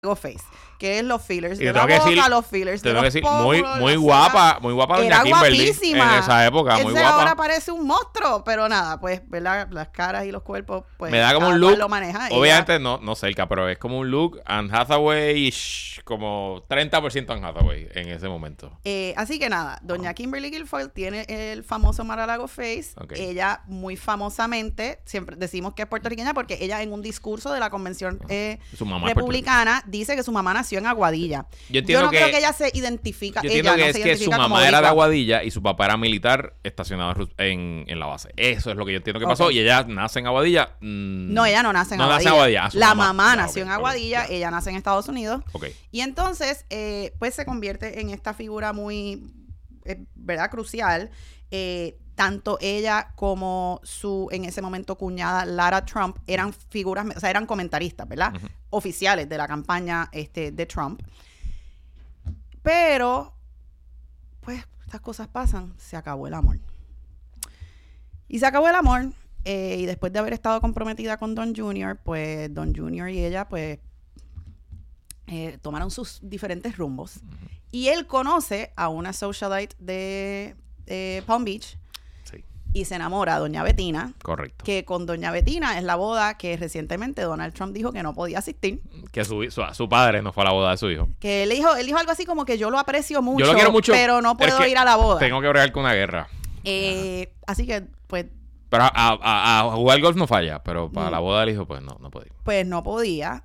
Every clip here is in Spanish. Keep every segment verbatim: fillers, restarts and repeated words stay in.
Face, que es los fillers y de la boca, decir, los fillers de los decir, pómulos, muy, muy guapa, muy guapa doña Kimberly guapísima. en esa época, muy Ese guapa. ahora parece un monstruo, pero nada, pues, ¿verdad? Las caras y los cuerpos, pues, me da como un look, lo maneja. obviamente ella, no, no cerca, pero es como un look Anne Hathaway, como treinta por ciento Anne Hathaway en ese momento. Eh, así que nada, doña oh. Kimberly Guilfoyle tiene el famoso Mar-a-Lago face. Okay. Ella muy famosamente, siempre decimos que es puertorriqueña porque ella en un discurso de la convención eh, republicana dice que su mamá nació en Aguadilla. Yo, yo no que, creo que ella se identifica. Yo ella entiendo que no es se que su mamá como era diva. de Aguadilla y su papá era militar estacionado en, en la base. Eso es lo que yo entiendo que okay. pasó. Y ella nace en Aguadilla. Mmm, no, ella no nace en no Aguadilla. Nace en Aguadilla. La mamá, mamá ya, nació okay, en Aguadilla, okay, ella nace en Estados Unidos. Okay. Y entonces, eh, pues se convierte en esta figura muy, eh, ¿verdad? Crucial. Eh, tanto ella como su, en ese momento, cuñada Lara Trump eran figuras, o sea, eran comentaristas, ¿verdad? Uh-huh. Oficiales de la campaña este, de Trump. Pero, pues, estas cosas pasan. Se acabó el amor. Y se acabó el amor. Eh, y después de haber estado comprometida con Don Junior, pues, Don Junior y ella, pues, eh, tomaron sus diferentes rumbos. Uh-huh. Y él conoce a una socialite de eh, Palm Beach. Sí. Y se enamora a Doña Betina. Correcto. Que con Doña Betina es la boda que recientemente Donald Trump dijo que no podía asistir. Que su, su, su padre no fue a la boda de su hijo. Que él dijo, él dijo algo así como que yo lo aprecio mucho, yo lo quiero mucho pero no puedo ir a la boda. Tengo que bregar con una guerra. Eh, así que, pues... Pero a, a, a jugar golf no falla, pero para mm. la boda del hijo, pues no, no podía. Pues no podía.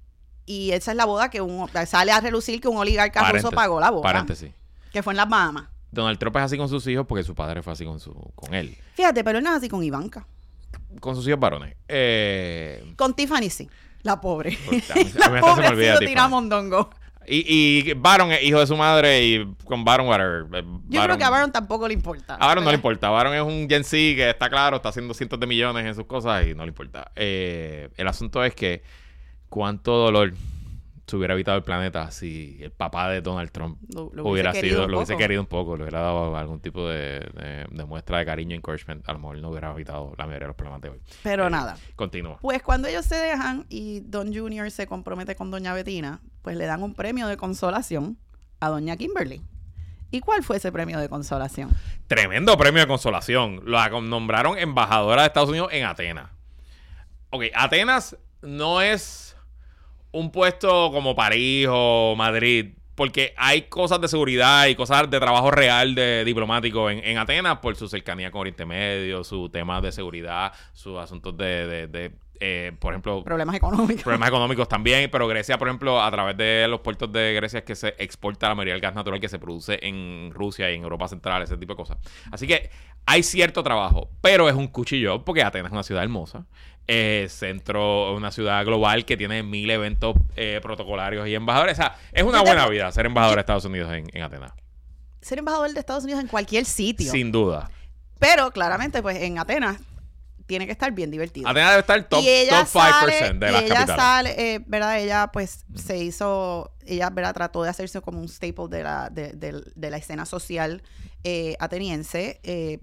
Y esa es la boda que un, sale a relucir que un oligarca ruso pagó la boda. Paréntesis. Que fue en las Bahamas. Donald Trump es así con sus hijos porque su padre fue así con su con él. Fíjate, pero él no es así con Ivanka. Con sus hijos varones. Eh... Con Tiffany sí. La pobre. Pues, a mí, la a mí pobre se me olvida ha sido tirada mondongo. Y, y Baron es hijo de su madre y con Baron, whatever. Baron, Yo creo que a Baron tampoco le importa. A Baron no le importa. Baron es un Gen Z que está claro, está haciendo cientos de millones en sus cosas y no le importa. Eh, el asunto es que cuánto dolor se hubiera evitado el planeta si el papá de Donald Trump lo, lo hubiera sido, lo hubiese querido un poco, le hubiera dado algún tipo de, de, de muestra de cariño, encouragement. A lo mejor no hubiera evitado la mayoría de los problemas de hoy. Pero eh, nada. Continúa. Pues cuando ellos se dejan y Don Junior se compromete con Doña Betina, pues le dan un premio de consolación a Doña Kimberly. ¿Y cuál fue ese premio de consolación? Tremendo premio de consolación. La nombraron embajadora de Estados Unidos en Atenas. Ok, Atenas no es un puesto como París o Madrid, porque hay cosas de seguridad y cosas de trabajo real de diplomático en, en Atenas por su cercanía con Oriente Medio, sus temas de seguridad, sus asuntos de, de, de eh, por ejemplo... Problemas económicos. Problemas económicos también, pero Grecia, por ejemplo, a través de los puertos de Grecia es que se exporta la mayoría del gas natural que se produce en Rusia y en Europa Central, ese tipo de cosas. Así que hay cierto trabajo, pero es un cuchillo porque Atenas es una ciudad hermosa. Eh, centro, una ciudad global que tiene mil eventos eh, protocolarios y embajadores. O sea, es una buena vida ser embajador de Estados Unidos en, en Atenas. Ser embajador de Estados Unidos en cualquier sitio. Sin duda. Pero claramente, pues en Atenas tiene que estar bien divertido. Atenas debe estar top, top cinco por ciento de las ella capitales. Sale, eh, ¿verdad? Ella pues mm. se hizo, ella, ¿verdad? Trató de hacerse como un staple de la, de, de, de la escena social eh, ateniense. Eh,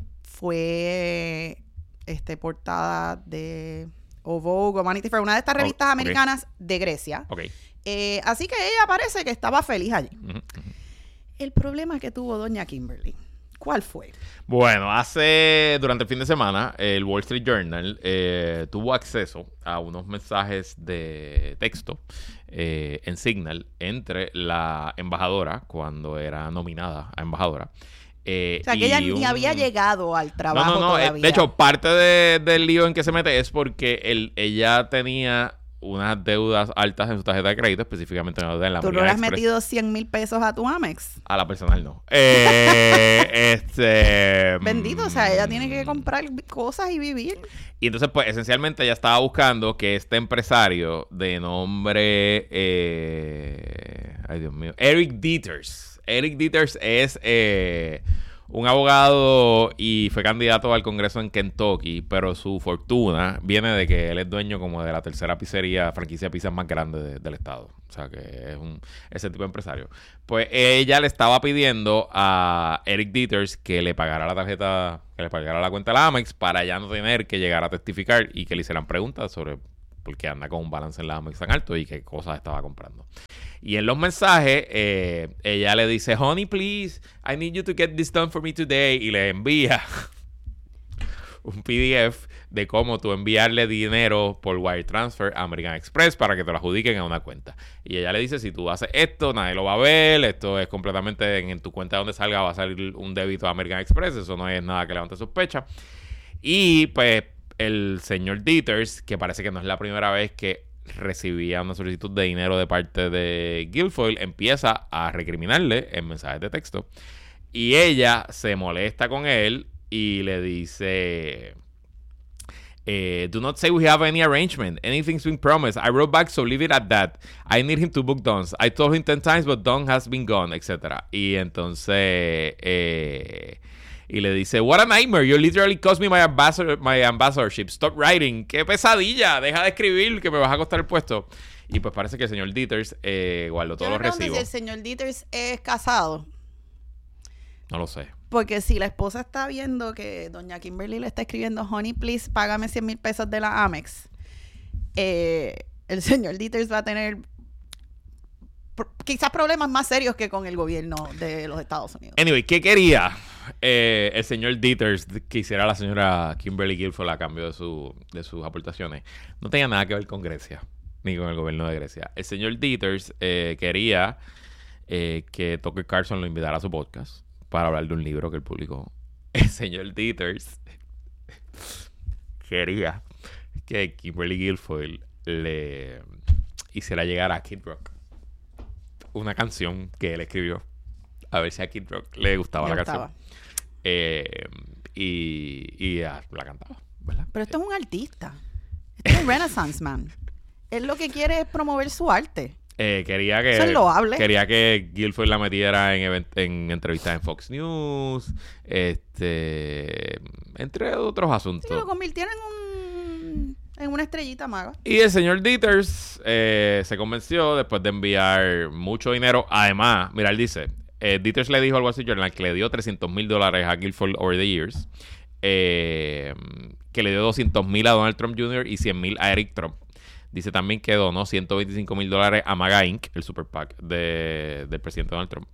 fue este portada de o Vogue o Vanity Fair, una de estas revistas oh, okay. americanas de Grecia. Okay. Eh, así que ella parece que estaba feliz allí. Uh-huh, uh-huh. El problema que tuvo doña Kimberly, ¿cuál fue? Bueno, hace, durante el fin de semana, el Wall Street Journal eh, tuvo acceso a unos mensajes de texto eh, en Signal entre la embajadora, cuando era nominada a embajadora. Eh, o sea, que ella un... ni había llegado al trabajo no, no, no, todavía. De hecho, parte de, del lío en que se mete es porque él, ella tenía unas deudas altas en su tarjeta de crédito, específicamente en la ¿Tú no le has metido cien mil pesos a tu Amex? A la personal no. Eh, este... Bendito, o sea, ella tiene que comprar cosas y vivir. Y entonces, pues, esencialmente ella estaba buscando que este empresario de nombre... Eh... Ay, Dios mío. Eric Dieters. Eric Dieters es... Eh... un abogado y fue candidato al Congreso en Kentucky, pero su fortuna viene de que él es dueño como de la tercera pizzería, franquicia de pizzas más grande de, del estado. O sea, que es un ese tipo de empresario. Pues ella le estaba pidiendo a Eric Dieters que le pagara la tarjeta, que le pagara la cuenta de la Amex para ya no tener que llegar a testificar y que le hicieran preguntas sobre porque anda con un balance en la Amex tan alto y qué cosas estaba comprando. Y en los mensajes, eh, ella le dice, honey, please, I need you to get this done for me today. Y le envía un P D F de cómo tú enviarle dinero por wire transfer a American Express para que te lo adjudiquen a una cuenta. Y ella le dice, si tú haces esto, nadie lo va a ver, esto es completamente en, en tu cuenta donde salga va a salir un débito a American Express, eso no es nada que levante sospecha. Y pues el señor Dieters, que parece que no es la primera vez que recibía una solicitud de dinero de parte de Guilfoyle, empieza a recriminarle en mensajes de texto. Y ella se molesta con él y le dice, eh, do not say we have any arrangement. Anything's been promised. I wrote back, so leave it at that. I need him to book Don's. I told him ten times, but Don has been gone, etcétera. Y entonces... Eh, Y le dice, what a nightmare, you literally cost me my, ambassador, my ambassadorship. Stop writing. ¡Qué pesadilla! Deja de escribir que me vas a costar el puesto. Y pues parece que el señor Dieters eh, guardó todos los recibos. Si el señor Dieters es casado. No lo sé. Porque si la esposa está viendo que doña Kimberly le está escribiendo, honey, please, págame cien mil pesos de la Amex, eh, el señor Dieters va a tener pro- quizás problemas más serios que con el gobierno de los Estados Unidos. Anyway, ¿qué quería eh, el señor Dieters que hiciera la señora Kimberly Guilfoyle a cambio de, su, de sus aportaciones? No tenía nada que ver con Grecia, ni con el gobierno de Grecia. El señor Dieters eh, quería eh, que Tucker Carlson lo invitara a su podcast para hablar de un libro que él publicó. El señor Dieters quería que Kimberly Guilfoyle le hiciera llegar a Kid Rock una canción que él escribió, a ver si a Kid Rock le gustaba Le la gustaba. canción. Eh, y y ah, la cantaba, ¿verdad? Pero esto es un artista. Este es un Renaissance man. Él lo que quiere es promover su arte. Eh, quería que Eso es loable. quería que Guilfoyle la metiera en, event- en entrevistas en Fox News, este, entre otros asuntos. Sí, lo convirtieron en un en una estrellita maga. Y el señor Dieters eh, se convenció después de enviar mucho dinero. Además, mira, él dice, eh, Dieters le dijo al Wall Street Journal que le dio trescientos mil dólares a Guilfoyle over the years, eh, que le dio doscientos mil a Donald Trump junior y cien mil a Eric Trump. Dice también que donó ciento veinticinco mil dólares a MAGA incorporated, el super PAC de, del presidente Donald Trump.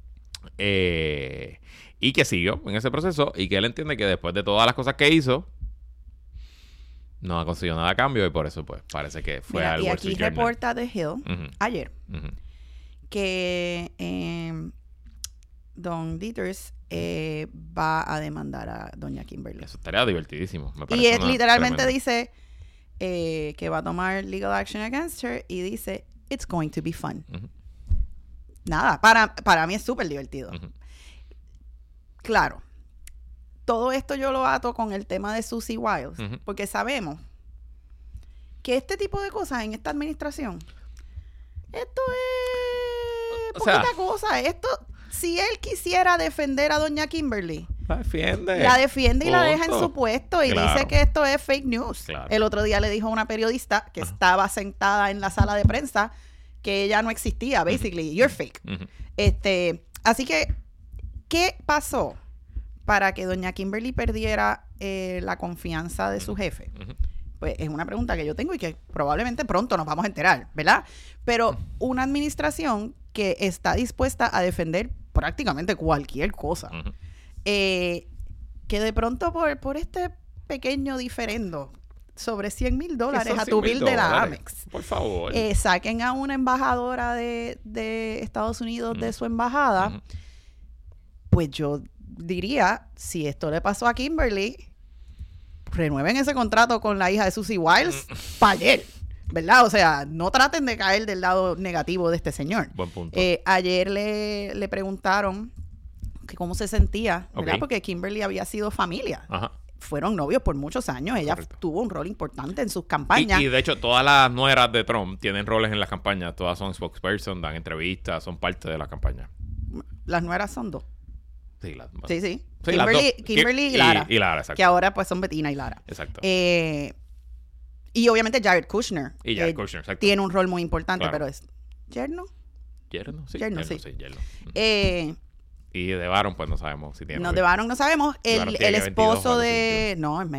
Eh, y que siguió en ese proceso y que él entiende que después de todas las cosas que hizo, no ha conseguido nada a cambio y por eso pues parece que fue Mira, al y Wall aquí Street Journal. reporta The Hill Ujú, ayer ujú. que eh, Don Dieters eh, va a demandar a doña Kimberly. Eso estaría divertidísimo. Me Y parece él una literalmente tremenda- dice eh, que va a tomar legal action against her y dice, it's going to be fun. Ujú, Nada, para, para mí es súper divertido. ujú. Claro, todo esto yo lo ato con el tema de Susie Wiles, Ujú. porque sabemos que este tipo de cosas en esta administración, esto es O sea- poquita cosa. Esto, si él quisiera defender a doña Kimberly, La defiende. la defiende y la deja en Punto. su puesto y Claro. dice que esto es fake news. Claro. El otro día le dijo a una periodista que Ajá. estaba sentada en la sala de prensa que ella no existía, basically, you're fake. Ujú. Este, así que, ¿qué pasó para que doña Kimberly perdiera eh, la confianza de su jefe? Ujú. Pues es una pregunta que yo tengo y que probablemente pronto nos vamos a enterar, ¿verdad? Pero una administración que está dispuesta a defender prácticamente cualquier cosa, Ujú. eh, que de pronto por, por este pequeño diferendo sobre cien mil dólares Son a cien tu mil bill de la dólares. Amex, Por favor. eh, saquen a una embajadora de, de Estados Unidos Ujú. de su embajada, Ujú. pues yo diría, si esto le pasó a Kimberly, renueven ese contrato con la hija de Susie Wiles para ayer, ¿verdad? O sea, no traten de caer del lado negativo de este señor. Buen punto. Eh, ayer le, le preguntaron que cómo se sentía, ¿verdad? Ok. Porque Kimberly había sido familia. Ajá. Fueron novios por muchos años. Ella Correcto. tuvo un rol importante en sus Y, campañas. y de hecho, todas las nueras de Trump tienen roles en las campañas. Todas son spokesperson, dan entrevistas, son parte de la campaña. Las nueras son dos. Sí, las, Sí, sí. Sí, las Kimberly, dos. Kimberly y Y- Lara. Y, Lara, exacto. Que ahora pues son Bettina y Lara. Exacto. Eh, y obviamente Jared Kushner. y Jared eh, Kushner, exacto. tiene un rol muy importante, Claro. pero es yerno. Yerno, sí. Yerno, Yerno, sí. Yerno. Ujú. Eh, Y de Baron, pues no sabemos si tiene. no, de Baron no sabemos. De El, Baron el tiene esposo veintidós, de... No, es menos.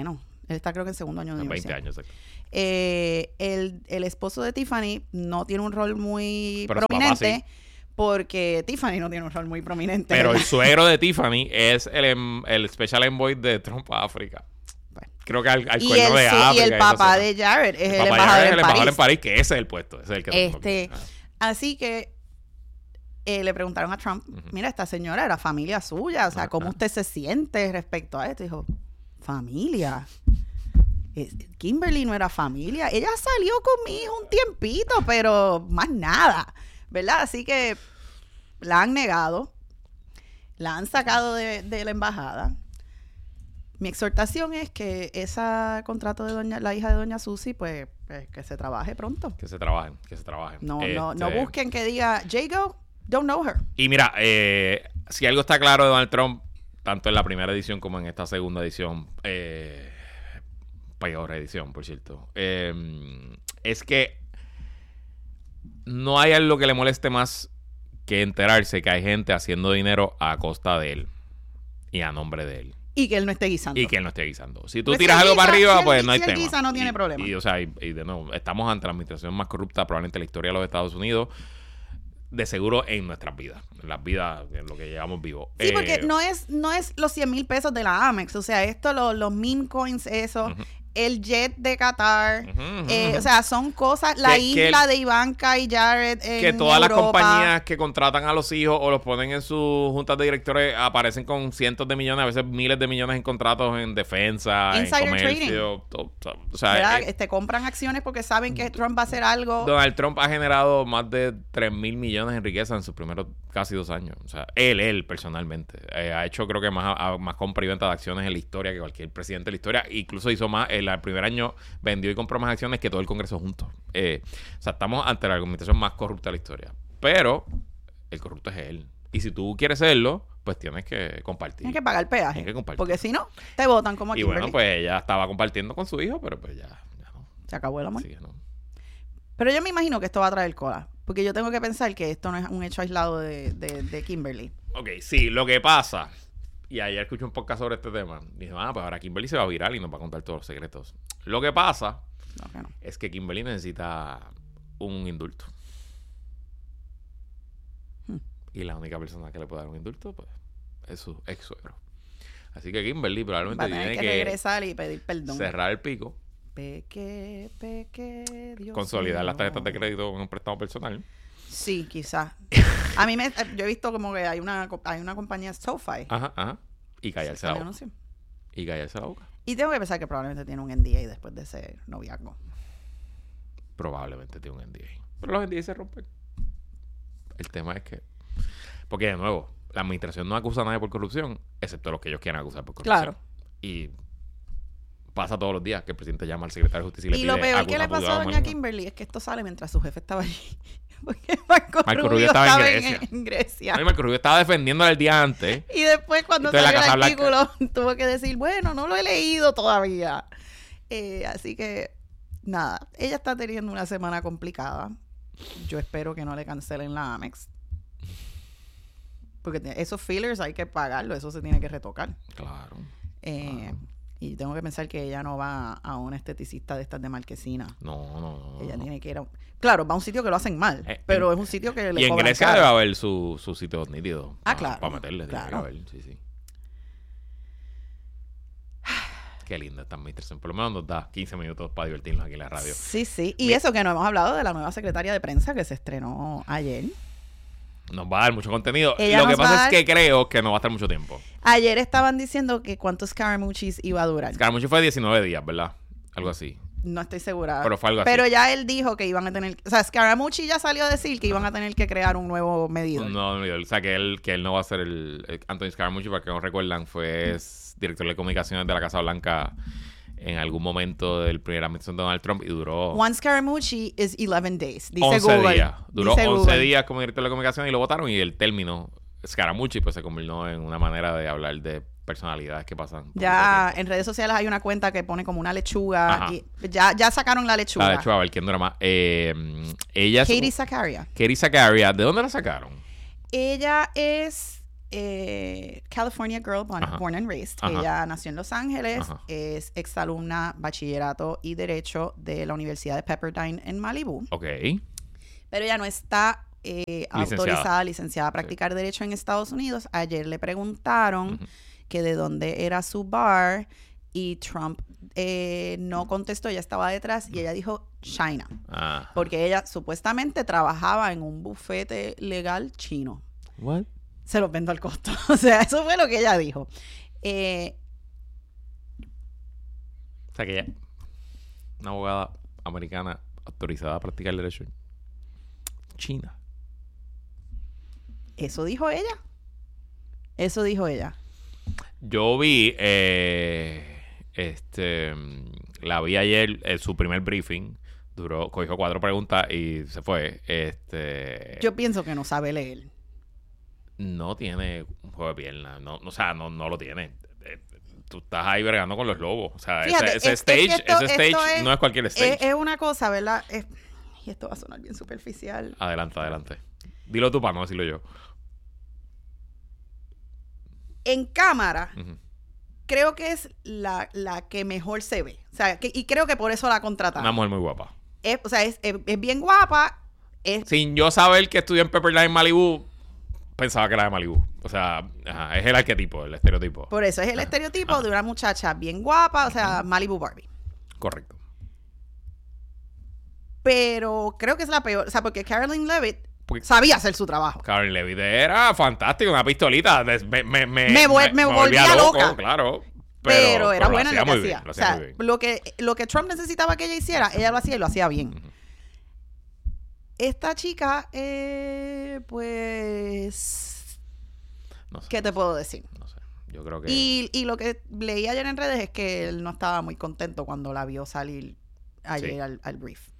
Él está creo que en segundo año de universidad. veinte años, exacto. Eh, el, el esposo de Tiffany no tiene un rol muy Pero prominente papá, sí. porque Tiffany no tiene un rol muy prominente. Pero ¿verdad? el suegro de Tiffany es el, em, el Special Envoy de Trump a África. Bueno. Creo que al, al y, cuerno el, de sí, África. y el y papá eso, de Jared es el el, papá embajador, de Jared es en el embajador París. en París, que ese es el puesto. Ese es el que Este, ah. Así que eh, le preguntaron a Trump, Uh-huh. mira, esta señora era familia suya, o sea, Ajá. ¿cómo usted se siente respecto a esto? Dijo, familia. Es- Kimberly no era familia. Ella salió con mi hijo un tiempito, pero más nada, ¿verdad? Así que la han negado, la han sacado de, de la embajada. Mi exhortación es que ese contrato de doña, la hija de doña Susi, pues, pues, que se trabaje pronto. Que se trabajen, que se trabajen. No, no, no Este, busquen que diga Jago, don't know her. Y mira, eh, si algo está claro de Donald Trump, tanto en la primera edición como en esta segunda edición, eh, peor edición, por cierto, eh, es que no hay algo que le moleste más que enterarse que hay gente haciendo dinero a costa de él y a nombre de él. Y que él no esté guisando. Y que él no esté guisando. Si tú Pues si tiras él algo guisa- para arriba, si él- pues no hay si él tema. guisa, no tiene y, problema. Y, o sea, y, y de nuevo, estamos ante la administración más corrupta probablemente en la historia de los Estados Unidos, de seguro en nuestras vidas, en las vidas, en lo que llevamos vivos. Sí, Eh, porque no es, no es los cien mil pesos de la Amex. O sea, esto, lo- los meme coins, eso, Ujú. el jet de Qatar. Ujú, ujú, eh, ujú. o sea, son cosas. La Que- que isla el- de Ivanka y Jared en que todas las Europa. compañías que contratan a los hijos o los ponen en sus juntas de directores aparecen con cientos de millones, a veces miles de millones en contratos en defensa, Insider en comercio. todo, o sea, ¿verdad? eh, Este, compran acciones porque saben que Trump va a hacer algo. Donald Trump ha generado más de tres mil millones en riqueza en sus primeros casi dos años. O sea, él, él personalmente. Eh, ha hecho creo que más, a- más compra y venta de acciones en la historia que cualquier presidente de la historia. Incluso hizo más, el, el primer año vendió y compró más acciones que todo el Congreso juntos. Eh, o sea, estamos ante la administración más corrupta de la historia. Pero el corrupto es él. Y si tú quieres serlo, pues tienes que compartir. Tienes que pagar peaje. Tienes que compartir. Porque si no, te votan como a Y Kimberly. bueno, pues ella estaba compartiendo con su hijo, pero pues ya, ya no. Se acabó el amor. Sí, no. Pero yo me imagino que esto va a traer cola. Porque yo tengo que pensar que esto no es un hecho aislado de, de, de Kimberly. Ok, sí, lo que pasa, y ayer escuché un podcast sobre este tema, dije, ah, pues ahora Kimberly se va a viral y nos va a contar todos los secretos. Lo que pasa No, que no. es que Kimberly necesita un indulto. Hmm. Y la única persona que le puede dar un indulto, pues, es su ex suegro. Así que Kimberly probablemente Va a tener tiene que, que, regresar y pedir perdón. cerrar el pico, Peque, peque, Dios consolidar mío. las tarjetas de crédito en un préstamo personal. Sí, quizás. A mí me... Yo he visto como que hay una, hay una compañía SoFi. Ajá, ajá. Y callarse la Sale boca. anuncio. Y callarse la boca. Y tengo que pensar que probablemente tiene un N D A después de ese noviazgo. Probablemente tiene un N D A. Pero los N D A se rompen. El tema es que... Porque, de nuevo, la administración no acusa a nadie por corrupción, excepto los que ellos quieran acusar por corrupción. Claro. Y pasa todos los días que el presidente llama al secretario de justicia y le Y pide... lo peor que acusa le pasó a juzgado, doña marido. Kimberly es que esto sale mientras su jefe estaba allí. Porque Marco, Marco Rubio, Rubio estaba en estaba en, Grecia. en Grecia. Ay, Marco Rubio estaba defendiéndola el día antes. Y después cuando Entonces, la salió el Casa Blanca- artículo tuvo que decir, bueno, no lo he leído todavía. Eh, así que, nada, ella está teniendo una semana complicada. Yo espero que no le cancelen la Amex. Porque te- esos fillers hay que pagarlo, eso se tiene que retocar. Claro. Eh, Claro. Y tengo que pensar que ella no va a un esteticista de estas de Marquesina. No, no, no. Ella no. tiene que ir a... Claro, va a un sitio que lo hacen mal, Eh, pero en- es un sitio que le Y en cobran Grecia caro. debe haber su, su sitio nítido. Ah, pa- claro, Para meterle. Tiene que claro. haber, sí, sí. Qué linda esta administración. Por lo menos nos da quince minutos para divertirnos aquí en la radio. Sí, sí. Y Mi- eso que no hemos hablado de la nueva secretaria de prensa que se estrenó ayer. Nos va a dar mucho contenido. Ella Lo que nos va pasa a es dar- que creo que no va a estar mucho tiempo. Ayer estaban diciendo que cuántos Scaramucci's iba a durar. Scaramucci fue diecinueve días, ¿verdad? Algo así. No estoy segura. Pero fue algo así. Pero ya él dijo que iban a tener... O sea, Scaramucci ya salió a decir que iban a tener que crear un nuevo medidor. No, no, o sea, que él, que él no va a ser el, el Anthony Scaramucci, para que no recuerdan, fue es director de comunicaciones de la Casa Blanca en algún momento del primer administración de Donald Trump y duró One Scaramucci is eleven days. Dice once Google. días. Duró Dice once Google. días como director de comunicaciones y lo votaron y el término Scaramucci pues se convirtió en una manera de hablar de personalidades que pasan. por Ya mucho en redes sociales hay una cuenta que pone como una lechuga. Ajá. Y ya, ya sacaron la tiempo. lechuga. La de Chua, a ver quién dura más. Eh, ella es- Katie Sacaria. Katie Sacaria, ¿de dónde la sacaron? Ella es eh, California girl, born, born and raised. Ajá. Ella nació en Los Ángeles, Ajá. es exalumna, bachillerato y derecho de la Universidad de Pepperdine en Malibu. Ok. Pero ella no está eh, licenciada. autorizada, licenciada a practicar sí. derecho en Estados Unidos. Ayer le preguntaron uh-huh. que de dónde era su bar y Trump eh, no contestó, ella estaba detrás y ella dijo China. Ajá. Porque ella supuestamente trabajaba en un bufete legal chino. What? Se los vendo al costo. O sea, eso fue lo que ella dijo. Eh, o sea, que ella, una abogada americana autorizada a practicar el derecho en China. Eso dijo ella. Eso dijo ella. Yo vi, eh, este, la vi ayer, en su primer briefing. Duró, cogió cuatro preguntas y se fue. Este, Yo pienso que no sabe leer. No tiene un juego de piernas. No, o sea, no, no lo tiene. Tú estás ahí bregando con los lobos. O sea, Fíjate, ese, ese es, stage, es esto, ese stage es, no es cualquier stage. Es, es una cosa, ¿verdad? Es, y esto va a sonar bien superficial. Adelante, adelante. Dilo tú para no decirlo yo. En cámara, uh-huh. creo que es la, la que mejor se ve. O sea, que, y creo que por eso la contrataron. Una mujer muy guapa. Es, o sea, es, es, es bien guapa. Es, Sin yo saber que estudió en Pepperdine, Malibu, pensaba que era de Malibu. O sea, ajá, es el arquetipo, el estereotipo. Por eso, es el ajá. estereotipo ajá. de una muchacha bien guapa, o sea, Malibu Barbie. Correcto. Pero creo que es la peor. O sea, porque Caroline Levitt porque sabía hacer su trabajo. Caroline Levitt era fantástica, una pistolita. Me, me, me, me, me, me, me volvía, volvía loca. Loco, claro. Pero, pero era pero buena en lo que hacía. Bien, lo o sea, bien. lo que, lo que Trump necesitaba que ella hiciera, ella lo hacía y lo hacía bien. Uh-huh. Esta chica, eh, pues... No sé. ¿Qué te puedo decir? No sé. Yo creo que... Y, y lo que leí ayer en redes es que él no estaba muy contento cuando la vio salir ayer sí. al, al brief.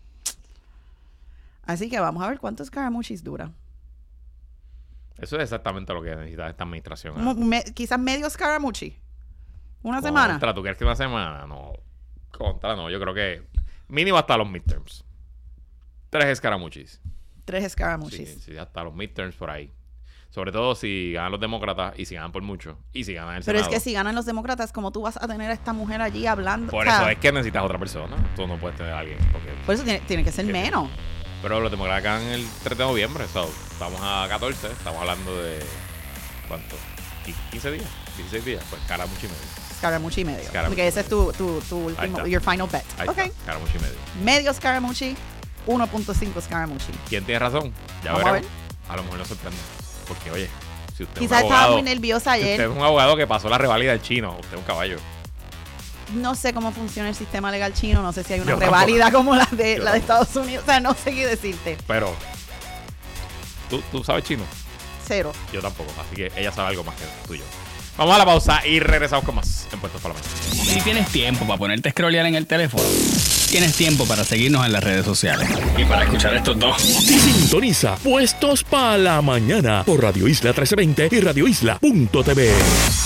Así que vamos a ver cuántos Scaramucci's dura. Eso es exactamente lo que necesita esta administración. ¿eh? Me, quizás medio Scaramucci. ¿Una contra, semana? Contra, ¿tú crees que una semana? No. Contra, no. Yo creo que mínimo hasta los midterms. Tres Scaramucci's. Tres Scaramucci's. Sí, sí, hasta los midterms por ahí. Sobre todo si ganan los demócratas y si ganan por mucho. Y si ganan el Pero Senado. es que si ganan los demócratas, ¿cómo tú vas a tener a esta mujer allí hablando? Por o sea, eso es que necesitas otra persona. Tú no puedes tener a alguien. Porque, por eso tiene, tiene que ser que menos. Sí. Pero los demócratas ganan el tres de noviembre. So, estamos a catorce. Estamos hablando de... ¿Cuánto? ¿quince días? ¿dieciséis días? Pues Scaramucci y medio. Scaramucci y medio. Scaramucci Porque ese es tu, tu, tu último... Your final bet. Ahí okay. está. Scaramucci y medio. Medio Scaramucci, uno punto cinco Scaramucci. ¿Quién tiene razón? Ya Vamos veremos. A, ver. a lo mejor nos sorprende. Porque, oye... Si usted Quizás abogado, estaba muy nerviosa ayer. Si usted es un abogado que pasó la reválida del chino, usted es un caballo. No sé cómo funciona el sistema legal chino, no sé si hay una reválida como la de la de Estados Unidos, o sea, no sé qué decirte. Pero, ¿tú, tú sabes chino? Cero. Yo tampoco, así que ella sabe algo más que tú y yo. Vamos a la pausa y regresamos con más en Puestos para la Mañana. Si tienes tiempo para ponerte a scrollear en el teléfono, tienes tiempo para seguirnos en las redes sociales y para escuchar estos dos. Sintoniza Puestos para la Mañana por Radio Isla trece veinte y radio isla punto t v.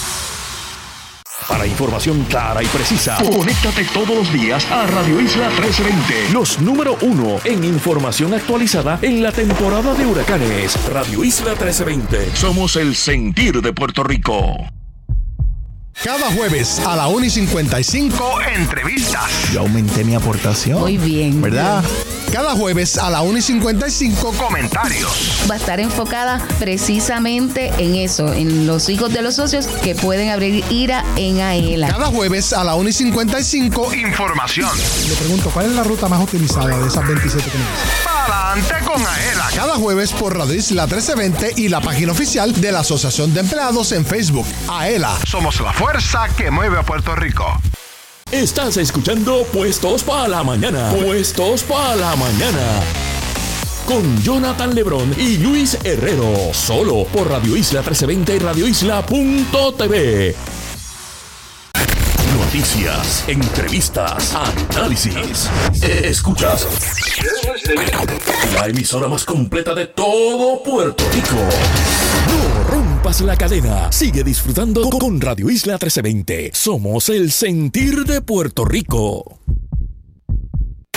Para información clara y precisa, conéctate todos los días a Radio Isla trece veinte. Los número uno en información actualizada en la temporada de huracanes. Radio Isla trece veinte. Somos el sentir de Puerto Rico. Cada jueves a la una y cincuenta y cinco, entrevistas. Yo aumenté mi aportación. Muy bien. ¿Verdad? Cada jueves a la una y cincuenta y cinco, comentarios. Va a estar enfocada precisamente en eso, en los hijos de los socios que pueden abrir ira en AELA. Cada jueves a la una y cincuenta y cinco, información. Le pregunto, ¿cuál es la ruta más utilizada de esas veintisiete que me dicen? Para adelante con AELA. Cada jueves por Radio Isla trece veinte y la página oficial de la Asociación de Empleados en Facebook. AELA. Somos la fuerza que mueve a Puerto Rico. Estás escuchando Puestos para la Mañana. Puestos para la Mañana. Con Jonathan Lebrón y Luis Herrero. Solo por Radio Isla trece veinte y radio isla punto t v. Noticias, entrevistas, análisis. Escuchas la emisora más completa de todo Puerto Rico. No rompas la cadena. Sigue disfrutando con Radio Isla trece veinte. Somos el sentir de Puerto Rico.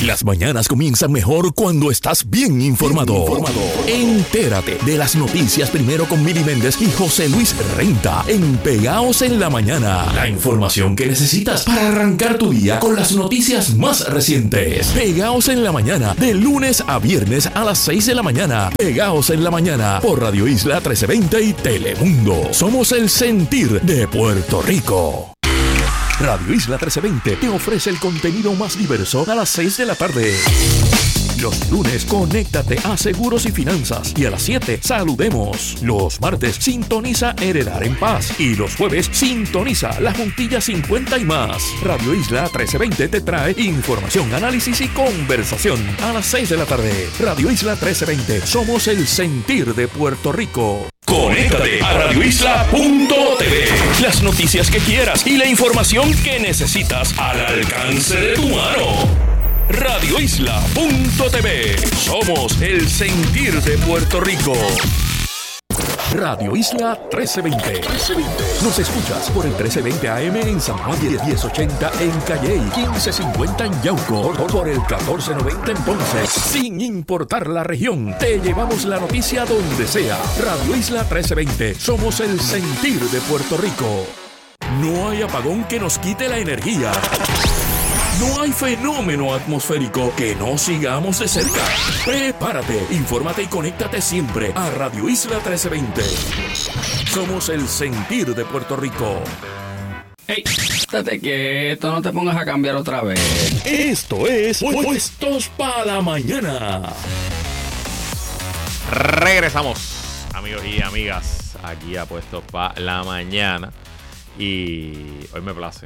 Las mañanas comienzan mejor cuando estás bien informado. Bien informado. Entérate de las noticias primero con Mili Méndez y José Luis Renta en Pegaos en la Mañana. La información que necesitas para arrancar tu día con las noticias más recientes. Pegaos en la Mañana, de lunes a viernes a las seis de la mañana. Pegaos en la Mañana por Radio Isla trece veinte y Telemundo. Somos el sentir de Puerto Rico. Radio Isla trece veinte te ofrece el contenido más diverso a las seis de la tarde. Los lunes, conéctate a Seguros y Finanzas. Y a las siete, saludemos. Los martes, sintoniza Heredar en Paz. Y los jueves, sintoniza La Juntilla cincuenta y más. Radio Isla trece veinte te trae información, análisis y conversación. A las seis de la tarde, Radio Isla trece veinte. Somos el sentir de Puerto Rico. Conéctate a radio isla punto t v. Las noticias que quieras y la información que necesitas al alcance de tu mano. radio isla punto t v. Somos el sentir de Puerto Rico. Radio Isla trece veinte. Nos escuchas por el trece veinte A M en San Juan, diez ochenta en Calley, quince cincuenta en Yauco, por el catorce noventa en Ponce. Sin importar la región, te llevamos la noticia donde sea. Radio Isla trece veinte. Somos el sentir de Puerto Rico. No hay apagón que nos quite la energía. No hay fenómeno atmosférico que no sigamos de cerca. Prepárate, infórmate y conéctate siempre a Radio Isla trece veinte. Somos el sentir de Puerto Rico. Ey, estate quieto, no te pongas a cambiar otra vez. Esto es Puestos para la Mañana. Regresamos, amigos y amigas, aquí a Puestos para la Mañana. Y hoy me place